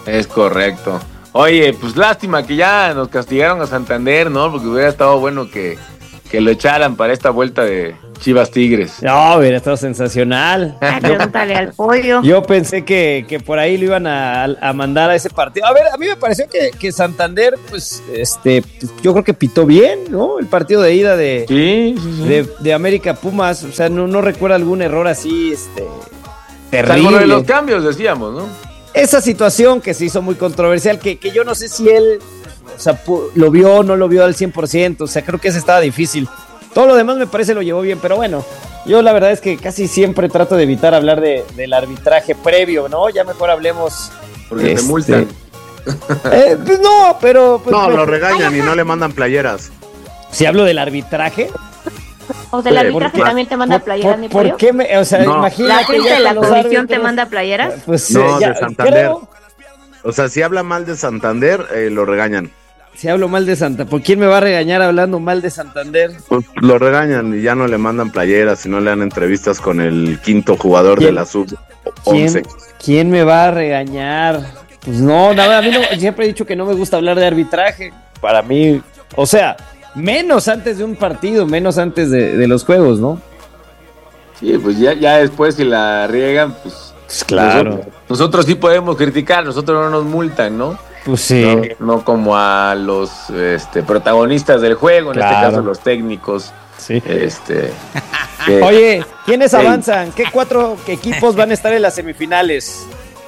Es correcto. Oye, pues lástima que ya nos castigaron a Santander, ¿no? Porque hubiera estado bueno que, que lo echaran para esta vuelta de Chivas Tigres. No, hubiera estado sensacional. Pregúntale al pollo. Yo pensé que, que por ahí lo iban a, a mandar a ese partido. A ver, a mí me pareció que, que Santander, pues, este, pues, yo creo que pitó bien, ¿no? El partido de ida de, sí, sí, sí. de, de América Pumas. O sea, no, no recuerdo algún error así, este, terrible. Salvo de los cambios, decíamos, ¿no? Esa situación que se hizo muy controversial, que, que yo no sé si él, o sea, lo vio o no lo vio al cien por ciento. O sea, creo que ese estaba difícil. Todo lo demás me parece lo llevó bien, pero bueno, yo la verdad es que casi siempre trato de evitar hablar de, del arbitraje previo, ¿no? Ya mejor hablemos. Porque este, te multan. Eh, pues no, pero... Pues, no, pues, lo regañan y no le mandan playeras. Si hablo del arbitraje... O sea, el arbitraje ¿Por, también te manda por, playeras, mi pollo. ¿Por qué me...? O sea, no. imagínate... ¿La gente de la comisión te manda playeras? Pues, no, ya, de Santander. Creo, o sea, si habla mal de Santander, eh, lo regañan. Si hablo mal de Santa, ¿por quién me va a regañar hablando mal de Santander? Pues lo regañan y ya no le mandan playeras y no le dan entrevistas con el quinto jugador de la sub once. ¿Quién, ¿Quién me va a regañar? Pues no, nada, a mí no, siempre he dicho que no me gusta hablar de arbitraje. Para mí, o sea, menos antes de un partido, menos antes de, de los juegos, ¿no? Sí, pues ya, ya después si la riegan, pues... Pues claro. Nosotros, nosotros sí podemos criticar, nosotros no nos multan, ¿no? Pues sí. No, no como a los este, protagonistas del juego, en claro. este caso los técnicos. Sí. Este, que, Oye, ¿quiénes hey. avanzan? ¿Qué cuatro equipos van a estar en las semifinales?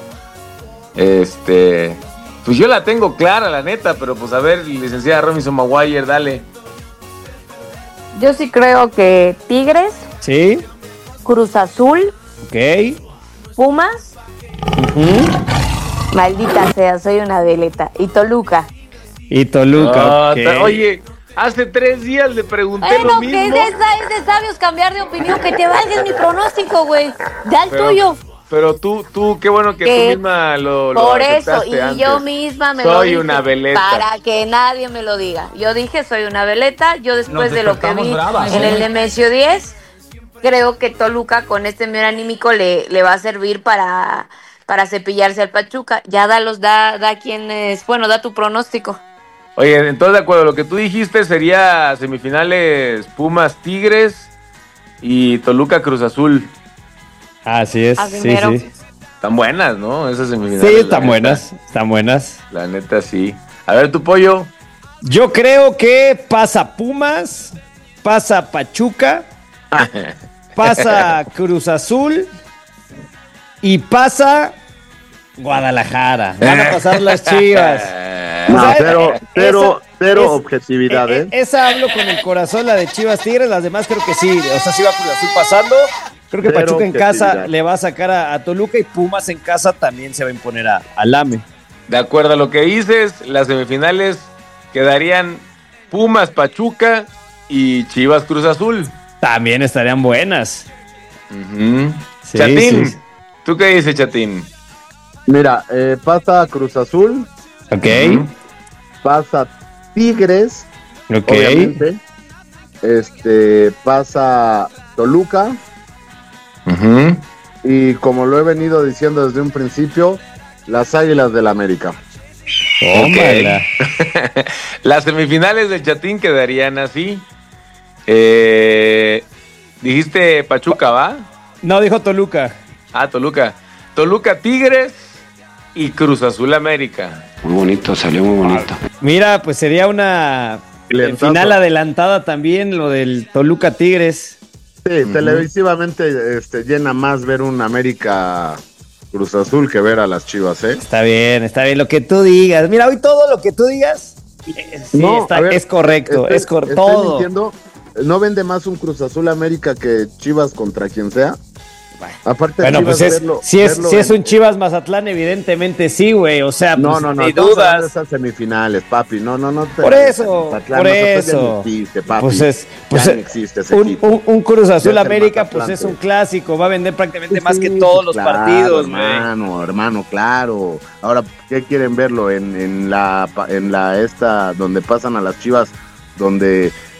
Este, pues yo la tengo clara, la neta, pero pues a ver, licenciada Robinson Maguire, dale. Yo sí creo que Tigres. Sí. Cruz Azul. Ok. Pumas. Uh-huh. Maldita sea, soy una veleta. Y Toluca. Y Toluca, oh, okay. Oye, hace tres días le pregunté bueno, lo mismo. que es de, es de sabios cambiar de opinión, que te valga mi pronóstico, güey. Da el pero, tuyo. Pero tú, tú, qué bueno que, que tú misma lo, lo Por eso, y antes. yo misma me soy lo dije. Soy una veleta. Para que nadie me lo diga. Yo dije, soy una veleta. Yo después de lo que vi bravas, en ¿eh? el Nemesio diez, creo que Toluca con este medio anímico le, le va a servir para, para cepillarse al Pachuca. Ya da los, da, da quien es, bueno, da tu pronóstico. Oye, entonces de acuerdo, lo que tú dijiste sería semifinales Pumas Tigres y Toluca Cruz Azul. Así es, Así sí, mero. sí. Están buenas, ¿no? Esas semifinales. Sí, están buenas, están buenas. La neta, sí. A ver, tu pollo. Yo creo que pasa Pumas, pasa Pachuca, pasa Cruz Azul y pasa Guadalajara. Van a pasar las Chivas. No, O sea, cero, esa- cero, cero es- objetividad, eh, ¿eh? eh, Esa hablo con el corazón, la de Chivas Tigres, las demás creo que sí. O sea, sí va Cruz Azul pasando. Creo que Cero Pachuca en casa objetividad. le va a sacar a, a Toluca y Pumas en casa también se va a imponer a, al A M E. De acuerdo a lo que dices, las semifinales quedarían Pumas Pachuca y Chivas Cruz Azul. También estarían buenas. Uh-huh. Sí, Chatín, sí. ¿tú qué dices, Chatín? Mira, eh, pasa Cruz Azul, Ok, Ujú. pasa Tigres, ok. obviamente. Este, pasa Toluca. Uh-huh. Y como lo he venido diciendo desde un principio, las Águilas del América. Tómala. Las semifinales del Chatín quedarían así. Eh, dijiste Pachuca, ¿va? No, dijo Toluca. Ah, Toluca. Toluca Tigres y Cruz Azul América. Muy bonito, salió muy bonito. Mira, pues sería una eh, final adelantada también, lo del Toluca Tigres. Sí, televisivamente este, llena más ver un América Cruz Azul que ver a las Chivas, ¿eh? Está bien, está bien, lo que tú digas. Mira, hoy todo lo que tú digas eh, sí, No, está- a ver, es correcto, estoy- es correcto. estoy Todo. mintiendo. ¿No vende más un Cruz Azul América que Chivas contra quien sea? Aparte de Bueno, Chivas, pues es, verlo- si, es, verlo si es en- un Chivas Mazatlán, evidentemente sí, güey. O sea, No, pues, no, no, ni estamos hablando de dudas. esas semifinales, papi. No, no, no. te- Por eso, Mazatlán, por Mazatlán ya eso. no existe, papi. Pues es, pues ya es- no existe ese un, equipo. un- un Cruz Azul Ya es el América, pues Mazatlán, es un sí. clásico. Va a vender prácticamente Sí, más que sí, todos los claro, partidos, güey. hermano, hermano, claro. Ahora, ¿qué quieren verlo en, en la pa- en la esta donde pasan a las Chivas, donde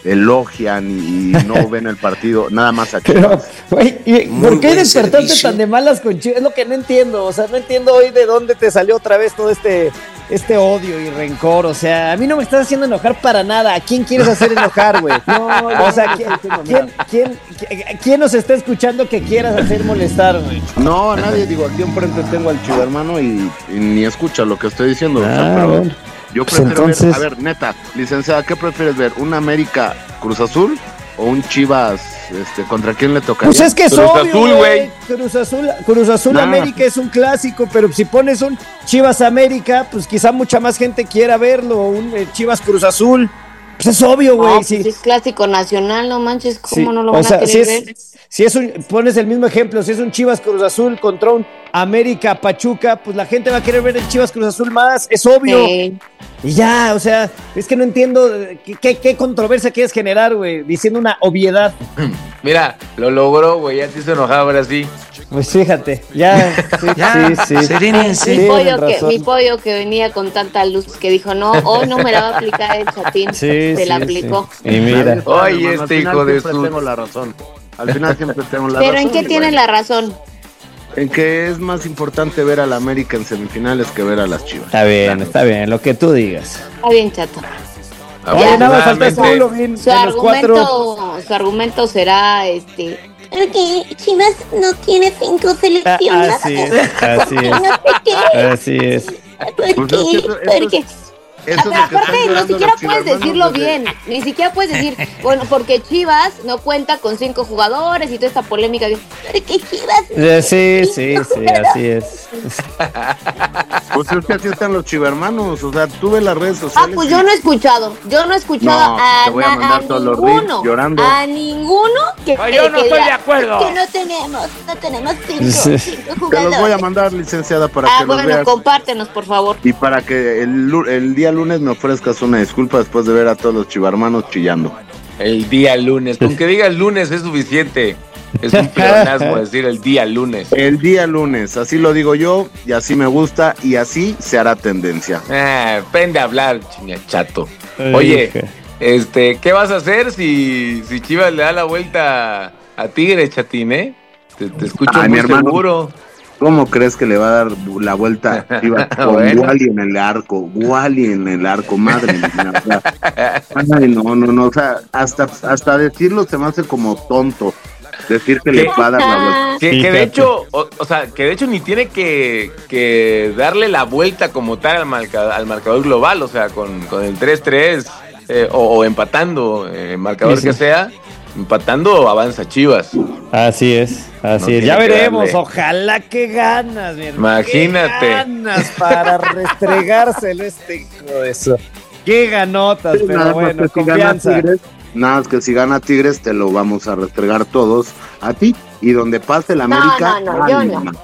elogian y, y no ven el partido, nada más a Chivas. Güey, ¿por qué despertaste tan de malas con Chivas? Es lo que no entiendo, o sea, no entiendo hoy de dónde te salió otra vez todo este, este odio y rencor, o sea, a mí no me estás haciendo enojar para nada. ¿A quién quieres hacer enojar, güey? No, o sea, ¿quién, quién, quién, quién, quién nos está escuchando que quieras hacer molestar, güey? No, a nadie, digo, aquí enfrente tengo al chivermano y, y ni escucha lo que estoy diciendo. Ah, o sea, pero bueno. Yo prefiero pues entonces... ver, a ver, neta, licenciada, ¿qué prefieres ver? ¿Un América Cruz Azul o un Chivas, este, contra quién le tocaría? Pues es que es Cruz obvio, Azul, güey. Cruz Azul, Cruz Azul nah. América es un clásico, pero si pones un Chivas América, pues quizá mucha más gente quiera verlo, un eh, Chivas Cruz Azul. Pues es obvio, güey. No, pues sí. Es clásico nacional, no manches, ¿cómo sí. no lo van o sea, a querer si es, ver? Si es un, pones el mismo ejemplo, si es un Chivas Cruz Azul contra un América Pachuca, pues la gente va a querer ver el Chivas Cruz Azul más, es obvio. Sí. Y ya, o sea, es que no entiendo qué, qué, qué controversia quieres generar, güey, diciendo una obviedad. Mira, lo logró, güey, ya te hizo enojar ahora sí. Pues fíjate, ya, sí, ya, sí, sí. Serénense. Mi pollo, que, mi pollo que venía con tanta luz que dijo, no, hoy no me la va a aplicar el chatín, sí, se sí, la aplicó. Sí. Y mira. Oye, este hijo de su... tengo la razón. Al final siempre tengo la ¿Pero razón. ¿Pero en qué tiene bueno. la razón? En que es más importante ver a la América en semifinales que ver a las Chivas. Está bien, está bien, lo que tú digas. Está bien, chato. Oye, nada más falta tú, lo bien, su, argumento, su argumento será este... Porque Chivas no tiene cinco selecciones. Ah, así es, así es. No sé qué. Así es. ¿Por qué? Porque... Eso es aparte, ni siquiera puedes decirlo bien, ni siquiera puedes decir, bueno, porque Chivas no cuenta con cinco jugadores y toda esta polémica. ¿Porque Chivas? Sí, sí, sí, así es. Pues es que así están los chivermanos, o sea, tú ves las redes sociales. Ah, pues yo no he escuchado, yo no he escuchado no, a, te voy a, mandar a todos ninguno, los llorando. a ninguno que Ay, yo no que estoy diga, de acuerdo. Que no tenemos, no tenemos cinco, Sí. cinco jugadores. Te los voy a mandar, licenciada, para ah, que bueno, los veas. compártenos, por favor. Y para que el, el día lunes me ofrezcas una disculpa después de ver a todos los chivarmanos chillando. El día lunes, con que digas lunes es suficiente. Es un pleonasmo decir el día lunes. El día lunes, así lo digo yo, y así me gusta, y así se hará tendencia. Ah, aprende a hablar, chato. Oye, este, ¿qué vas a hacer si, si Chivas le da la vuelta a Tigre, chatín, eh? Te, te escucho Ay, muy mi hermano, seguro. ¿Cómo crees que le va a dar la vuelta a Chivas con bueno. Wally en el arco? Wally en el arco, madre mía. Ay, no, no, no, o sea, hasta, hasta decirlo se me hace como tonto. Decir que le va a dar la vuelta. Que, que de hecho, o, o sea, que de hecho ni tiene que, que darle la vuelta como tal al, marca, al marcador global, o sea, con, con el tres tres eh, o, o empatando, eh, marcador sí, sí. que sea, empatando avanza Chivas. Así es, así no es. Ya veremos, ojalá que ganas, mi hermano. Imagínate. Qué ganas para restregárselo este hijo de eso. Qué ganotas, sí, pero bueno, confianza. Nada más que si gana Tigres te lo vamos a restregar todos a ti y donde pase la América. No, no, no, yo no.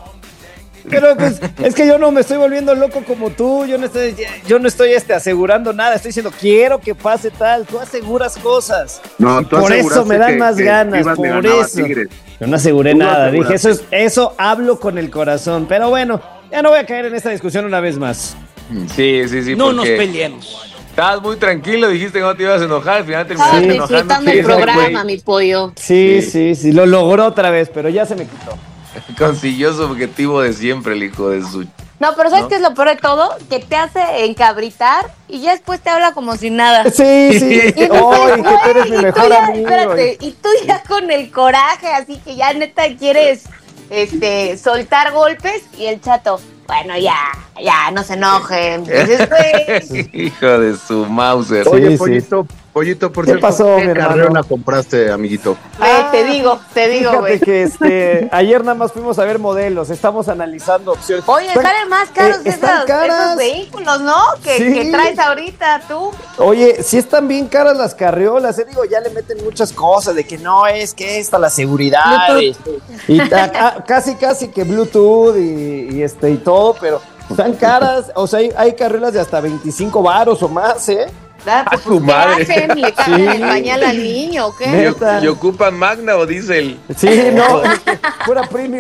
Pero pues es que yo no me estoy volviendo loco como tú, yo no estoy, yo no estoy este, asegurando nada, estoy diciendo quiero que pase tal, tú aseguras cosas. No, tú por eso me dan que, más que ganas, por eso. Yo no aseguré tú nada, dije eso es, eso hablo con el corazón, pero bueno, ya no voy a caer en esta discusión una vez más. Sí, sí, sí. No nos peleemos. Estabas muy tranquilo, dijiste que no te ibas a enojar, al final terminaste sí, enojando. disfrutando el programa, mi pollo. Sí, sí, sí, lo logró otra vez, pero ya se me quitó. Consiguió su objetivo de siempre, el hijo de su... No, pero ¿sabes ¿no? qué es lo peor de todo? Que te hace encabritar y ya después te habla como si nada. Sí, sí. Y entonces, Oy, que tú eres mi mejor ya, amigo. Espérate, y tú ya con el coraje, así que ya neta quieres este, soltar golpes y el chato... Bueno, ya, ya, no se enojen. Entonces, pues... Hijo de su Mauser. Oye, sí, pollito, sí. pollito, por ¿Qué cierto, pasó, ¿qué mi carrera compraste, amiguito? Ah, te digo, te digo, güey. Fíjate que este, ayer nada más fuimos a ver modelos, estamos analizando opciones. Oye, están, salen más caros eh, esos, esos vehículos, ¿no? Que, sí. que traes ahorita tú. Oye, sí están bien caras las carriolas, eh, digo, ya le meten muchas cosas de que no es que esta, la seguridad. Y, y a, a, casi, casi que Bluetooth y, y, este, y todo, pero están caras, o sea, hay, hay carriolas de hasta veinticinco varos o más, ¿eh? Ah, pues, a tu ¿qué madre. hacen? ¿Le cambian Sí. el pañal al niño o qué? ¿Y, ¿Y ocupan Magna o Diesel? Sí, no, pura premium,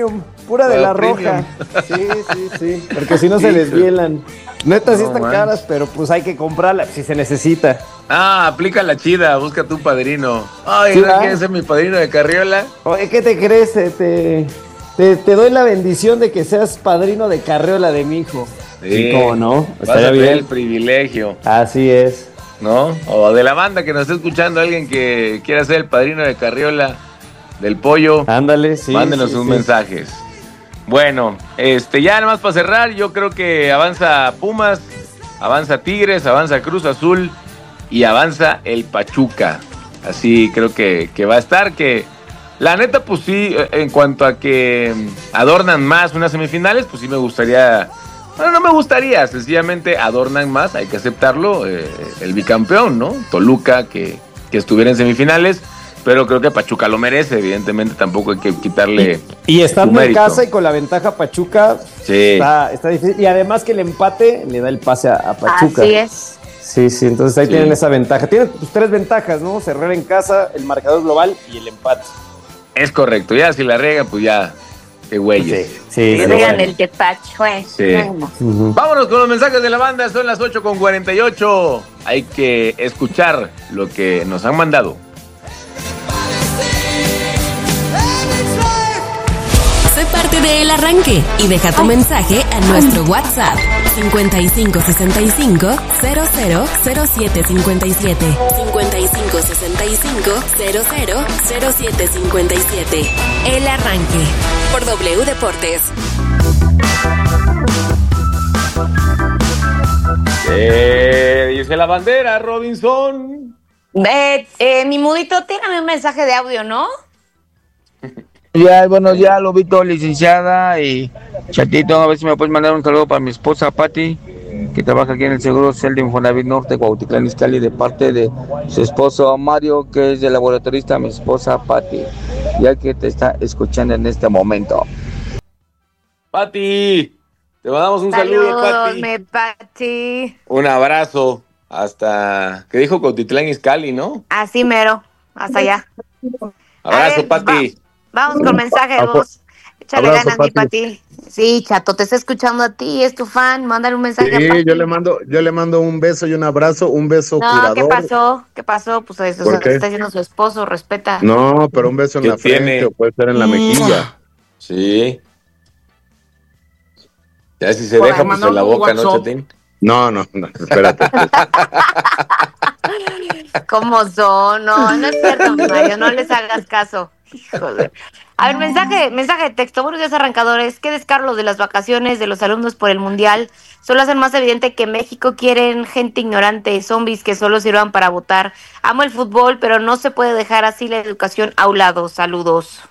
pura de la premium. roja. Sí, sí, sí. Porque si no se desvielan. Neta, sí No, están man. caras, pero pues hay que comprarla si se necesita. Ah, aplica la chida, busca tu padrino. Ay, Sí, ¿no ¿verdad? quieres ser mi padrino de Carriola? Oye, ¿qué te crees? Te, te, te, te doy la bendición de que seas padrino de carriola de mi hijo. Sí, cómo no. Vas Estaría a tener bien. el privilegio, Así es. ¿no? O de la banda que nos esté escuchando, alguien que quiera ser el padrino de Carriola del pollo. Ándale, sí. Mándenos sí, sus sí. mensajes. Bueno, este, ya nada más para cerrar, yo creo que avanza Pumas, avanza Tigres, avanza Cruz Azul y avanza el Pachuca. Así creo que, que va a estar, que la neta, pues sí, en cuanto a que adornan más unas semifinales, pues sí me gustaría, bueno, no me gustaría, sencillamente adornan más, hay que aceptarlo, eh, el bicampeón, ¿no? Toluca, que, que estuviera en semifinales. Pero creo que Pachuca lo merece, evidentemente tampoco hay que quitarle. Y estando su en mérito. casa y con la ventaja Pachuca, Sí. está, está difícil. Y además que el empate le da el pase a, a Pachuca. Así es. Sí, sí, entonces ahí Sí. tienen esa ventaja. Tienen pues, tres ventajas, ¿no? Cerrar en casa, el marcador global y el empate. Es correcto, ya si la riegan, pues ya, qué güeyes. Sí, sí, Que sí, vean bueno. el despacho, eh. Sí. Bueno. Ujú. Vámonos con los mensajes de la banda, son las ocho con cuarenta y ocho. Hay que escuchar lo que nos han mandado. Sé parte de El Arranque y deja tu mensaje a nuestro WhatsApp cincuenta y cinco sesenta y cinco cero cero cero siete cincuenta y siete cincuenta y cinco sesenta y cinco cero cero cero siete cincuenta y siete. El Arranque por W Deportes. Eh, dice la bandera, Robinson. Eh, eh, mi mudito, tírame un mensaje de audio, ¿no? Ya, bueno, ya lo vi todo, licenciada y chatito, a ver si me puedes mandar un saludo para mi esposa Patti, que trabaja aquí en el Seguro Social de Infonavit Norte, Cuautitlán Izcalli, de parte de su esposo Mario, que es el laboratorista, mi esposa Patti, ya que te está escuchando en este momento. Pati, te mandamos un saludo, Saludos, Pati. me Pati. Un abrazo hasta, que dijo Cuautitlán Izcalli, ¿no? Así mero, hasta allá. Abrazo, A ver, Pati. Vamos con mensaje de voz. Échale Abrazo, ganas, mi Pati. Pati. Sí, Chato, te está escuchando a ti, es tu fan. Mándale un mensaje a Sí, Pati. yo le mando, yo le mando un beso y un abrazo, un beso No, curador. ¿qué pasó? ¿Qué pasó? Pues eso ¿Por o sea, qué? está diciendo su esposo, respeta. No, pero un beso en ¿Qué la frente tiene? o puede ser en la mejilla. Sí. Ya si se Por deja, ahí, pues en la mandando un boca, ¿no, WhatsApp. Chatín? No, no, no, espérate. ¿Cómo son? No, no es cierto, Mario, no les hagas caso. Híjole. A ver, mensaje, mensaje de texto. Buenos días, arrancadores. ¿Qué descarlos de las vacaciones de los alumnos por el Mundial? Solo hacen más evidente que México quieren gente ignorante, zombies que solo sirvan para votar. Amo el fútbol, pero no se puede dejar así la educación a un lado. Saludos.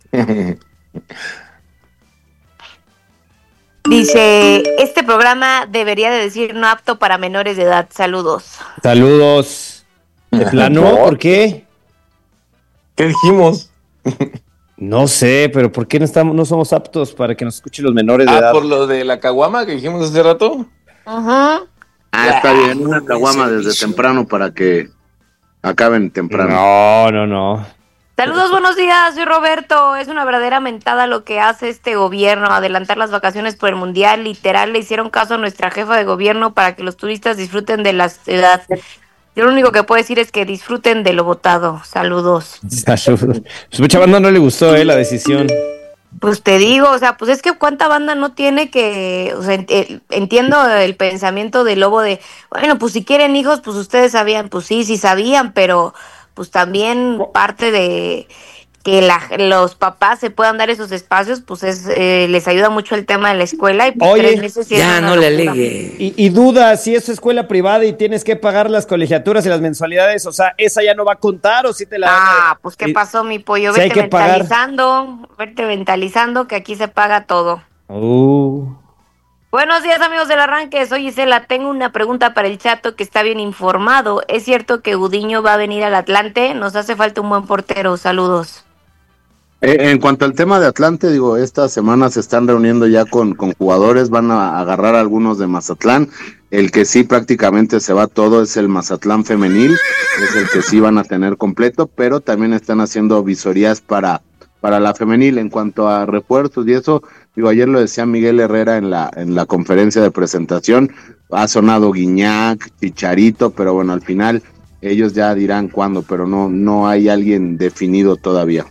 Dice, este programa debería de decir no apto para menores de edad. Saludos. Saludos. ¿De plano? ¿Por? ¿Por qué? ¿Qué dijimos? No sé, pero ¿por qué no estamos, no somos aptos para que nos escuchen los menores de Ah, edad? por lo de la caguama que dijimos hace rato. Ajá. Ah, está bien, una caguama desde temprano para que acaben temprano. No, no, no. Saludos, buenos días, soy Roberto. Es una verdadera mentada lo que hace este gobierno, adelantar las vacaciones por el Mundial. Literal, le hicieron caso a nuestra jefa de gobierno para que los turistas disfruten de la ciudad. Yo lo único que puedo decir es que disfruten de lo votado. Saludos. Saludos. Pues mucha banda no le gustó, eh, la decisión. Pues te digo, o sea, pues es que cuánta banda no tiene que, o sea, ent- eh, entiendo el pensamiento del Lobo de, bueno, pues si quieren hijos, pues ustedes sabían, pues sí, sí sabían, pero pues también parte de que la, los papás se puedan dar esos espacios, pues es eh, les ayuda mucho el tema de la escuela y pues Oye, tres meses sí es ya una no le locura. alegue. Y, y duda, si es escuela privada y tienes que pagar las colegiaturas y las mensualidades, o sea, ¿esa ya no va a contar o si te la van a- Ah, pues qué y- pasó, mi pollo, si hay vete que pagar. mentalizando, vete mentalizando que aquí se paga todo. Uh. Buenos días, amigos del arranque, soy Gisela. Tengo una pregunta para el Chato que está bien informado. ¿Es cierto que Gudiño va a venir al Atlante? Nos hace falta un buen portero. Saludos. Eh, en cuanto al tema de Atlante, digo, esta semana se están reuniendo ya con, con jugadores, van a agarrar a algunos de Mazatlán. El que sí prácticamente se va todo es el Mazatlán femenil, es el que sí van a tener completo, pero también están haciendo visorías para para la femenil. En cuanto a refuerzos y eso, digo, ayer lo decía Miguel Herrera en la, en la conferencia de presentación, ha sonado Guiñac, Chicharito, pero bueno, al final ellos ya dirán cuándo, pero no, no hay alguien definido todavía.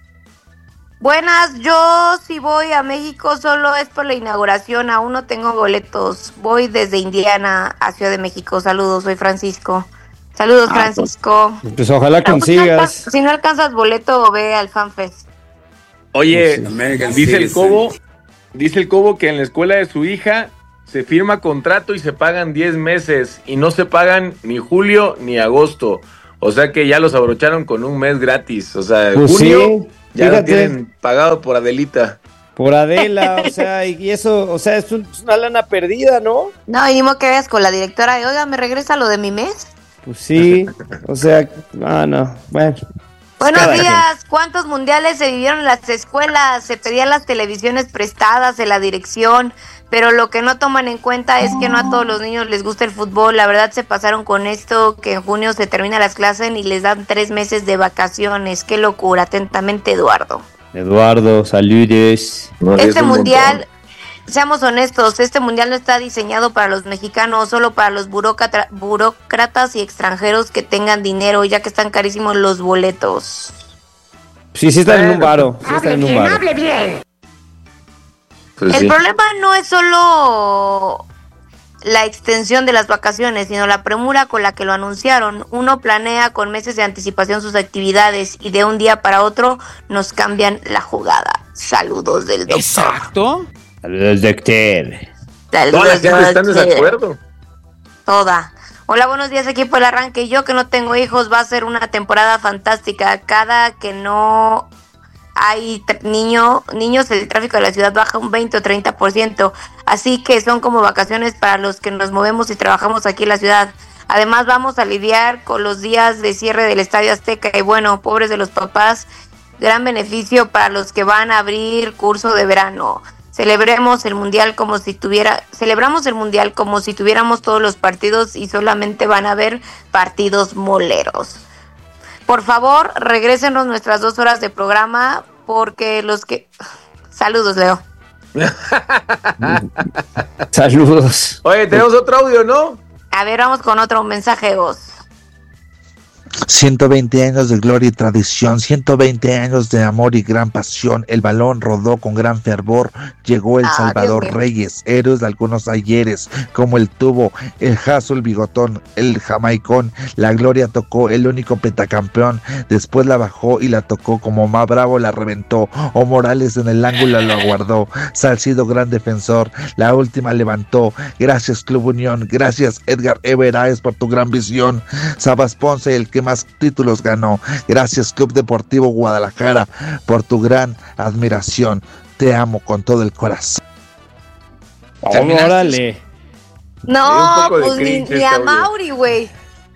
Buenas, yo si voy a México solo es por la inauguración, aún no tengo boletos. Voy desde Indiana a Ciudad de México. Saludos, soy Francisco. Saludos, ah, Francisco. Pues, pues ojalá consigas. Si no, si no alcanzas boleto, ve al FanFest. Oye, pues, dice el Cobo, dice el Cobo que en la escuela de su hija se firma contrato y se pagan diez meses y no se pagan ni julio ni agosto. O sea que ya los abrocharon con un mes gratis. O sea, pues junio... Sí. Ya Fíjate. Lo tienen pagado por Adelita. Por Adela, o sea, y eso, o sea, es, un, es una lana perdida, ¿no? No, y ni modo que veas con la directora de, oiga, ¿me regresa lo de mi mes? Pues sí, o sea, ah, no, bueno. Buenos días, gente. ¿Cuántos mundiales se vivieron en las escuelas? Se pedían las televisiones prestadas en la dirección, pero lo que no toman en cuenta es que no a todos los niños les gusta el fútbol. La verdad se pasaron con esto, que en junio se terminan las clases y les dan tres meses de vacaciones. Qué locura. Atentamente, Eduardo. Eduardo, saludes. No, este mundial, seamos honestos, este mundial no está diseñado para los mexicanos, solo para los burócrata, burócratas y extranjeros que tengan dinero, ya que están carísimos los boletos. Sí, sí están en un varo. Sí hable en bien, un varo. hable bien. Pues el sí. problema no es solo la extensión de las vacaciones, sino la premura con la que lo anunciaron. Uno planea con meses de anticipación sus actividades y de un día para otro nos cambian la jugada. Saludos del doctor. Exacto. Saludos, doctor. Saludos, Toda la gente está en doctor. desacuerdo. Toda. Hola, buenos días, equipo del arranque. Yo que no tengo hijos, va a ser una temporada fantástica. Cada que no hay tr- niño, niños, el tráfico de la ciudad baja un veinte o treinta por ciento. Así que son como vacaciones para los que nos movemos y trabajamos aquí en la ciudad. Además, vamos a lidiar con los días de cierre del Estadio Azteca. Y bueno, pobres de los papás, gran beneficio para los que van a abrir curso de verano. Celebremos el mundial como si tuviera, celebramos el mundial como si tuviéramos todos los partidos y solamente van a haber partidos moleros. Por favor, regrésenos nuestras dos horas de programa porque los que... Saludos, Leo. Saludos. Oye, tenemos otro audio, ¿no? A ver, vamos con otro mensaje de voz. ciento veinte años de gloria y tradición, ciento veinte años de amor y gran pasión. El balón rodó con gran fervor. Llegó el Ah, Salvador Dios mío. Reyes, héroes de algunos ayeres, como el tubo, el Jaso, el Bigotón, el Jamaicón. La gloria tocó el único pentacampeón. Después la bajó y la tocó como más bravo la reventó. O Morales en el ángulo lo aguardó. Salcido, gran defensor. La última levantó. Gracias, Club Unión. Gracias, Edgar Everáez, por tu gran visión. Sabas Ponce, el que más títulos ganó. Gracias, Club Deportivo Guadalajara, por tu gran admiración. Te amo con todo el corazón. Órale. No, un poco de pues ni, cringe ni este a audio. Mauri, güey.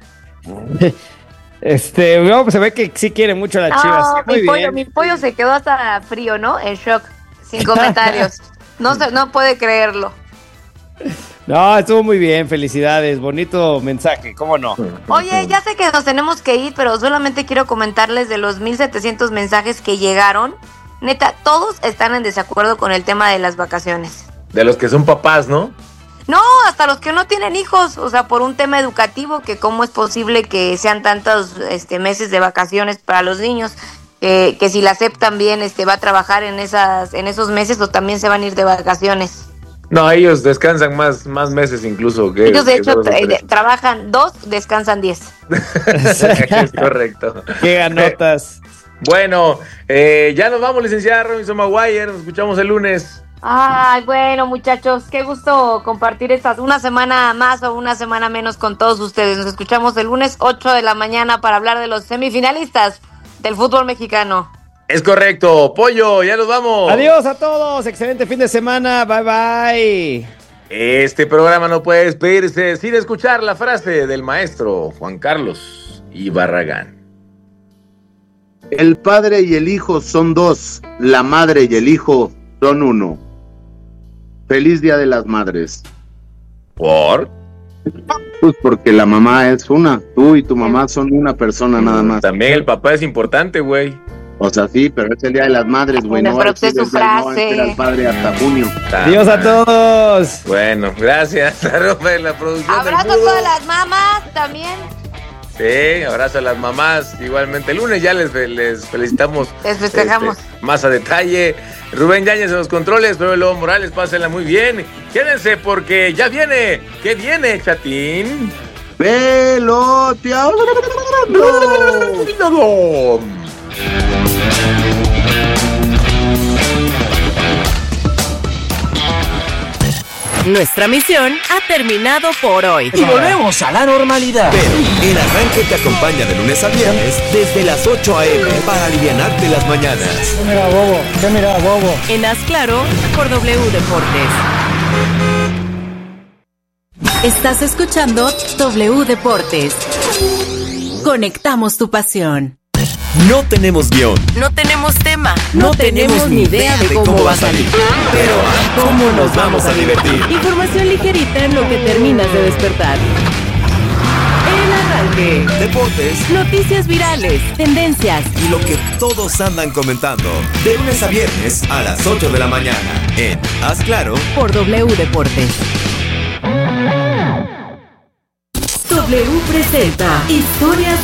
Este, no, pues se ve que sí quiere mucho a la Chivas. No, Sí, muy mi pollo, bien. mi pollo se quedó hasta frío, ¿no? En shock, sin comentarios. No se, no puede creerlo. No, estuvo muy bien, felicidades, bonito mensaje, ¿cómo no? Oye, ya sé que nos tenemos que ir, pero solamente quiero comentarles de los mil setecientos mensajes que llegaron. Neta, todos están en desacuerdo con el tema de las vacaciones. De los que son papás, ¿no? No, hasta los que no tienen hijos, o sea, por un tema educativo, que cómo es posible que sean tantos este, meses de vacaciones para los niños, eh, que si la SEP también este, va a trabajar en, esas, en esos meses o también se van a ir de vacaciones. No, ellos descansan más, más meses incluso que... Ellos de que hecho dos o tra- tres. de- trabajan dos, descansan diez. Es correcto. Qué ganotas. Bueno, eh, ya nos vamos, licenciada Robinson Maguire. Nos escuchamos el lunes. Ay, bueno, muchachos, qué gusto compartir estas una semana más o una semana menos con todos ustedes. Nos escuchamos el lunes ocho de la mañana para hablar de los semifinalistas del fútbol mexicano. Es correcto. Pollo, ya nos vamos. Adiós a todos, excelente fin de semana, bye bye. Este programa no puede despedirse sin escuchar la frase del maestro Juan Carlos Ibarragán. El padre y el hijo son dos, la madre y el hijo son uno. Feliz Día de las Madres. ¿Por? Pues porque la mamá es una, tú y tu mamá son una persona nada más. También el papá es importante, güey. O sea, sí, pero es el Día de las Madres, güey. Bueno, no pero va a decir usted su desde- no va a frase. decir al padre hasta junio. Adiós a todos. Bueno, gracias a Rubén, la producción. del Abrazo a Mudo. todas las mamás también. Sí, abrazo a las mamás. Igualmente, el lunes ya les, les felicitamos. Les festejamos. este, más a detalle. Rubén Yáñez en los controles, Pedro Lobo Morales, pásenla muy bien. Quédense porque ya viene. ¿Qué viene, chatín? ¡Peloteado! Nuestra misión ha terminado por hoy. Y volvemos a la normalidad. Pero el arranque te acompaña de lunes a viernes desde las ocho a.m. para alivianarte las mañanas. ¿Qué mira, bobo? ¿Qué mira, bobo? En Haz Claro por W Deportes. Estás escuchando W Deportes. Conectamos tu pasión. No tenemos guión. No tenemos tema. No, tenemos ni idea de cómo va a salir. Pero ¿cómo nos vamos a divertir? Información ligerita en lo que terminas de despertar. El arranque. Deportes. Noticias virales. Tendencias. Y lo que todos andan comentando. De lunes a viernes a las ocho de la mañana. En Haz Claro. Por W Deportes. W presenta Historias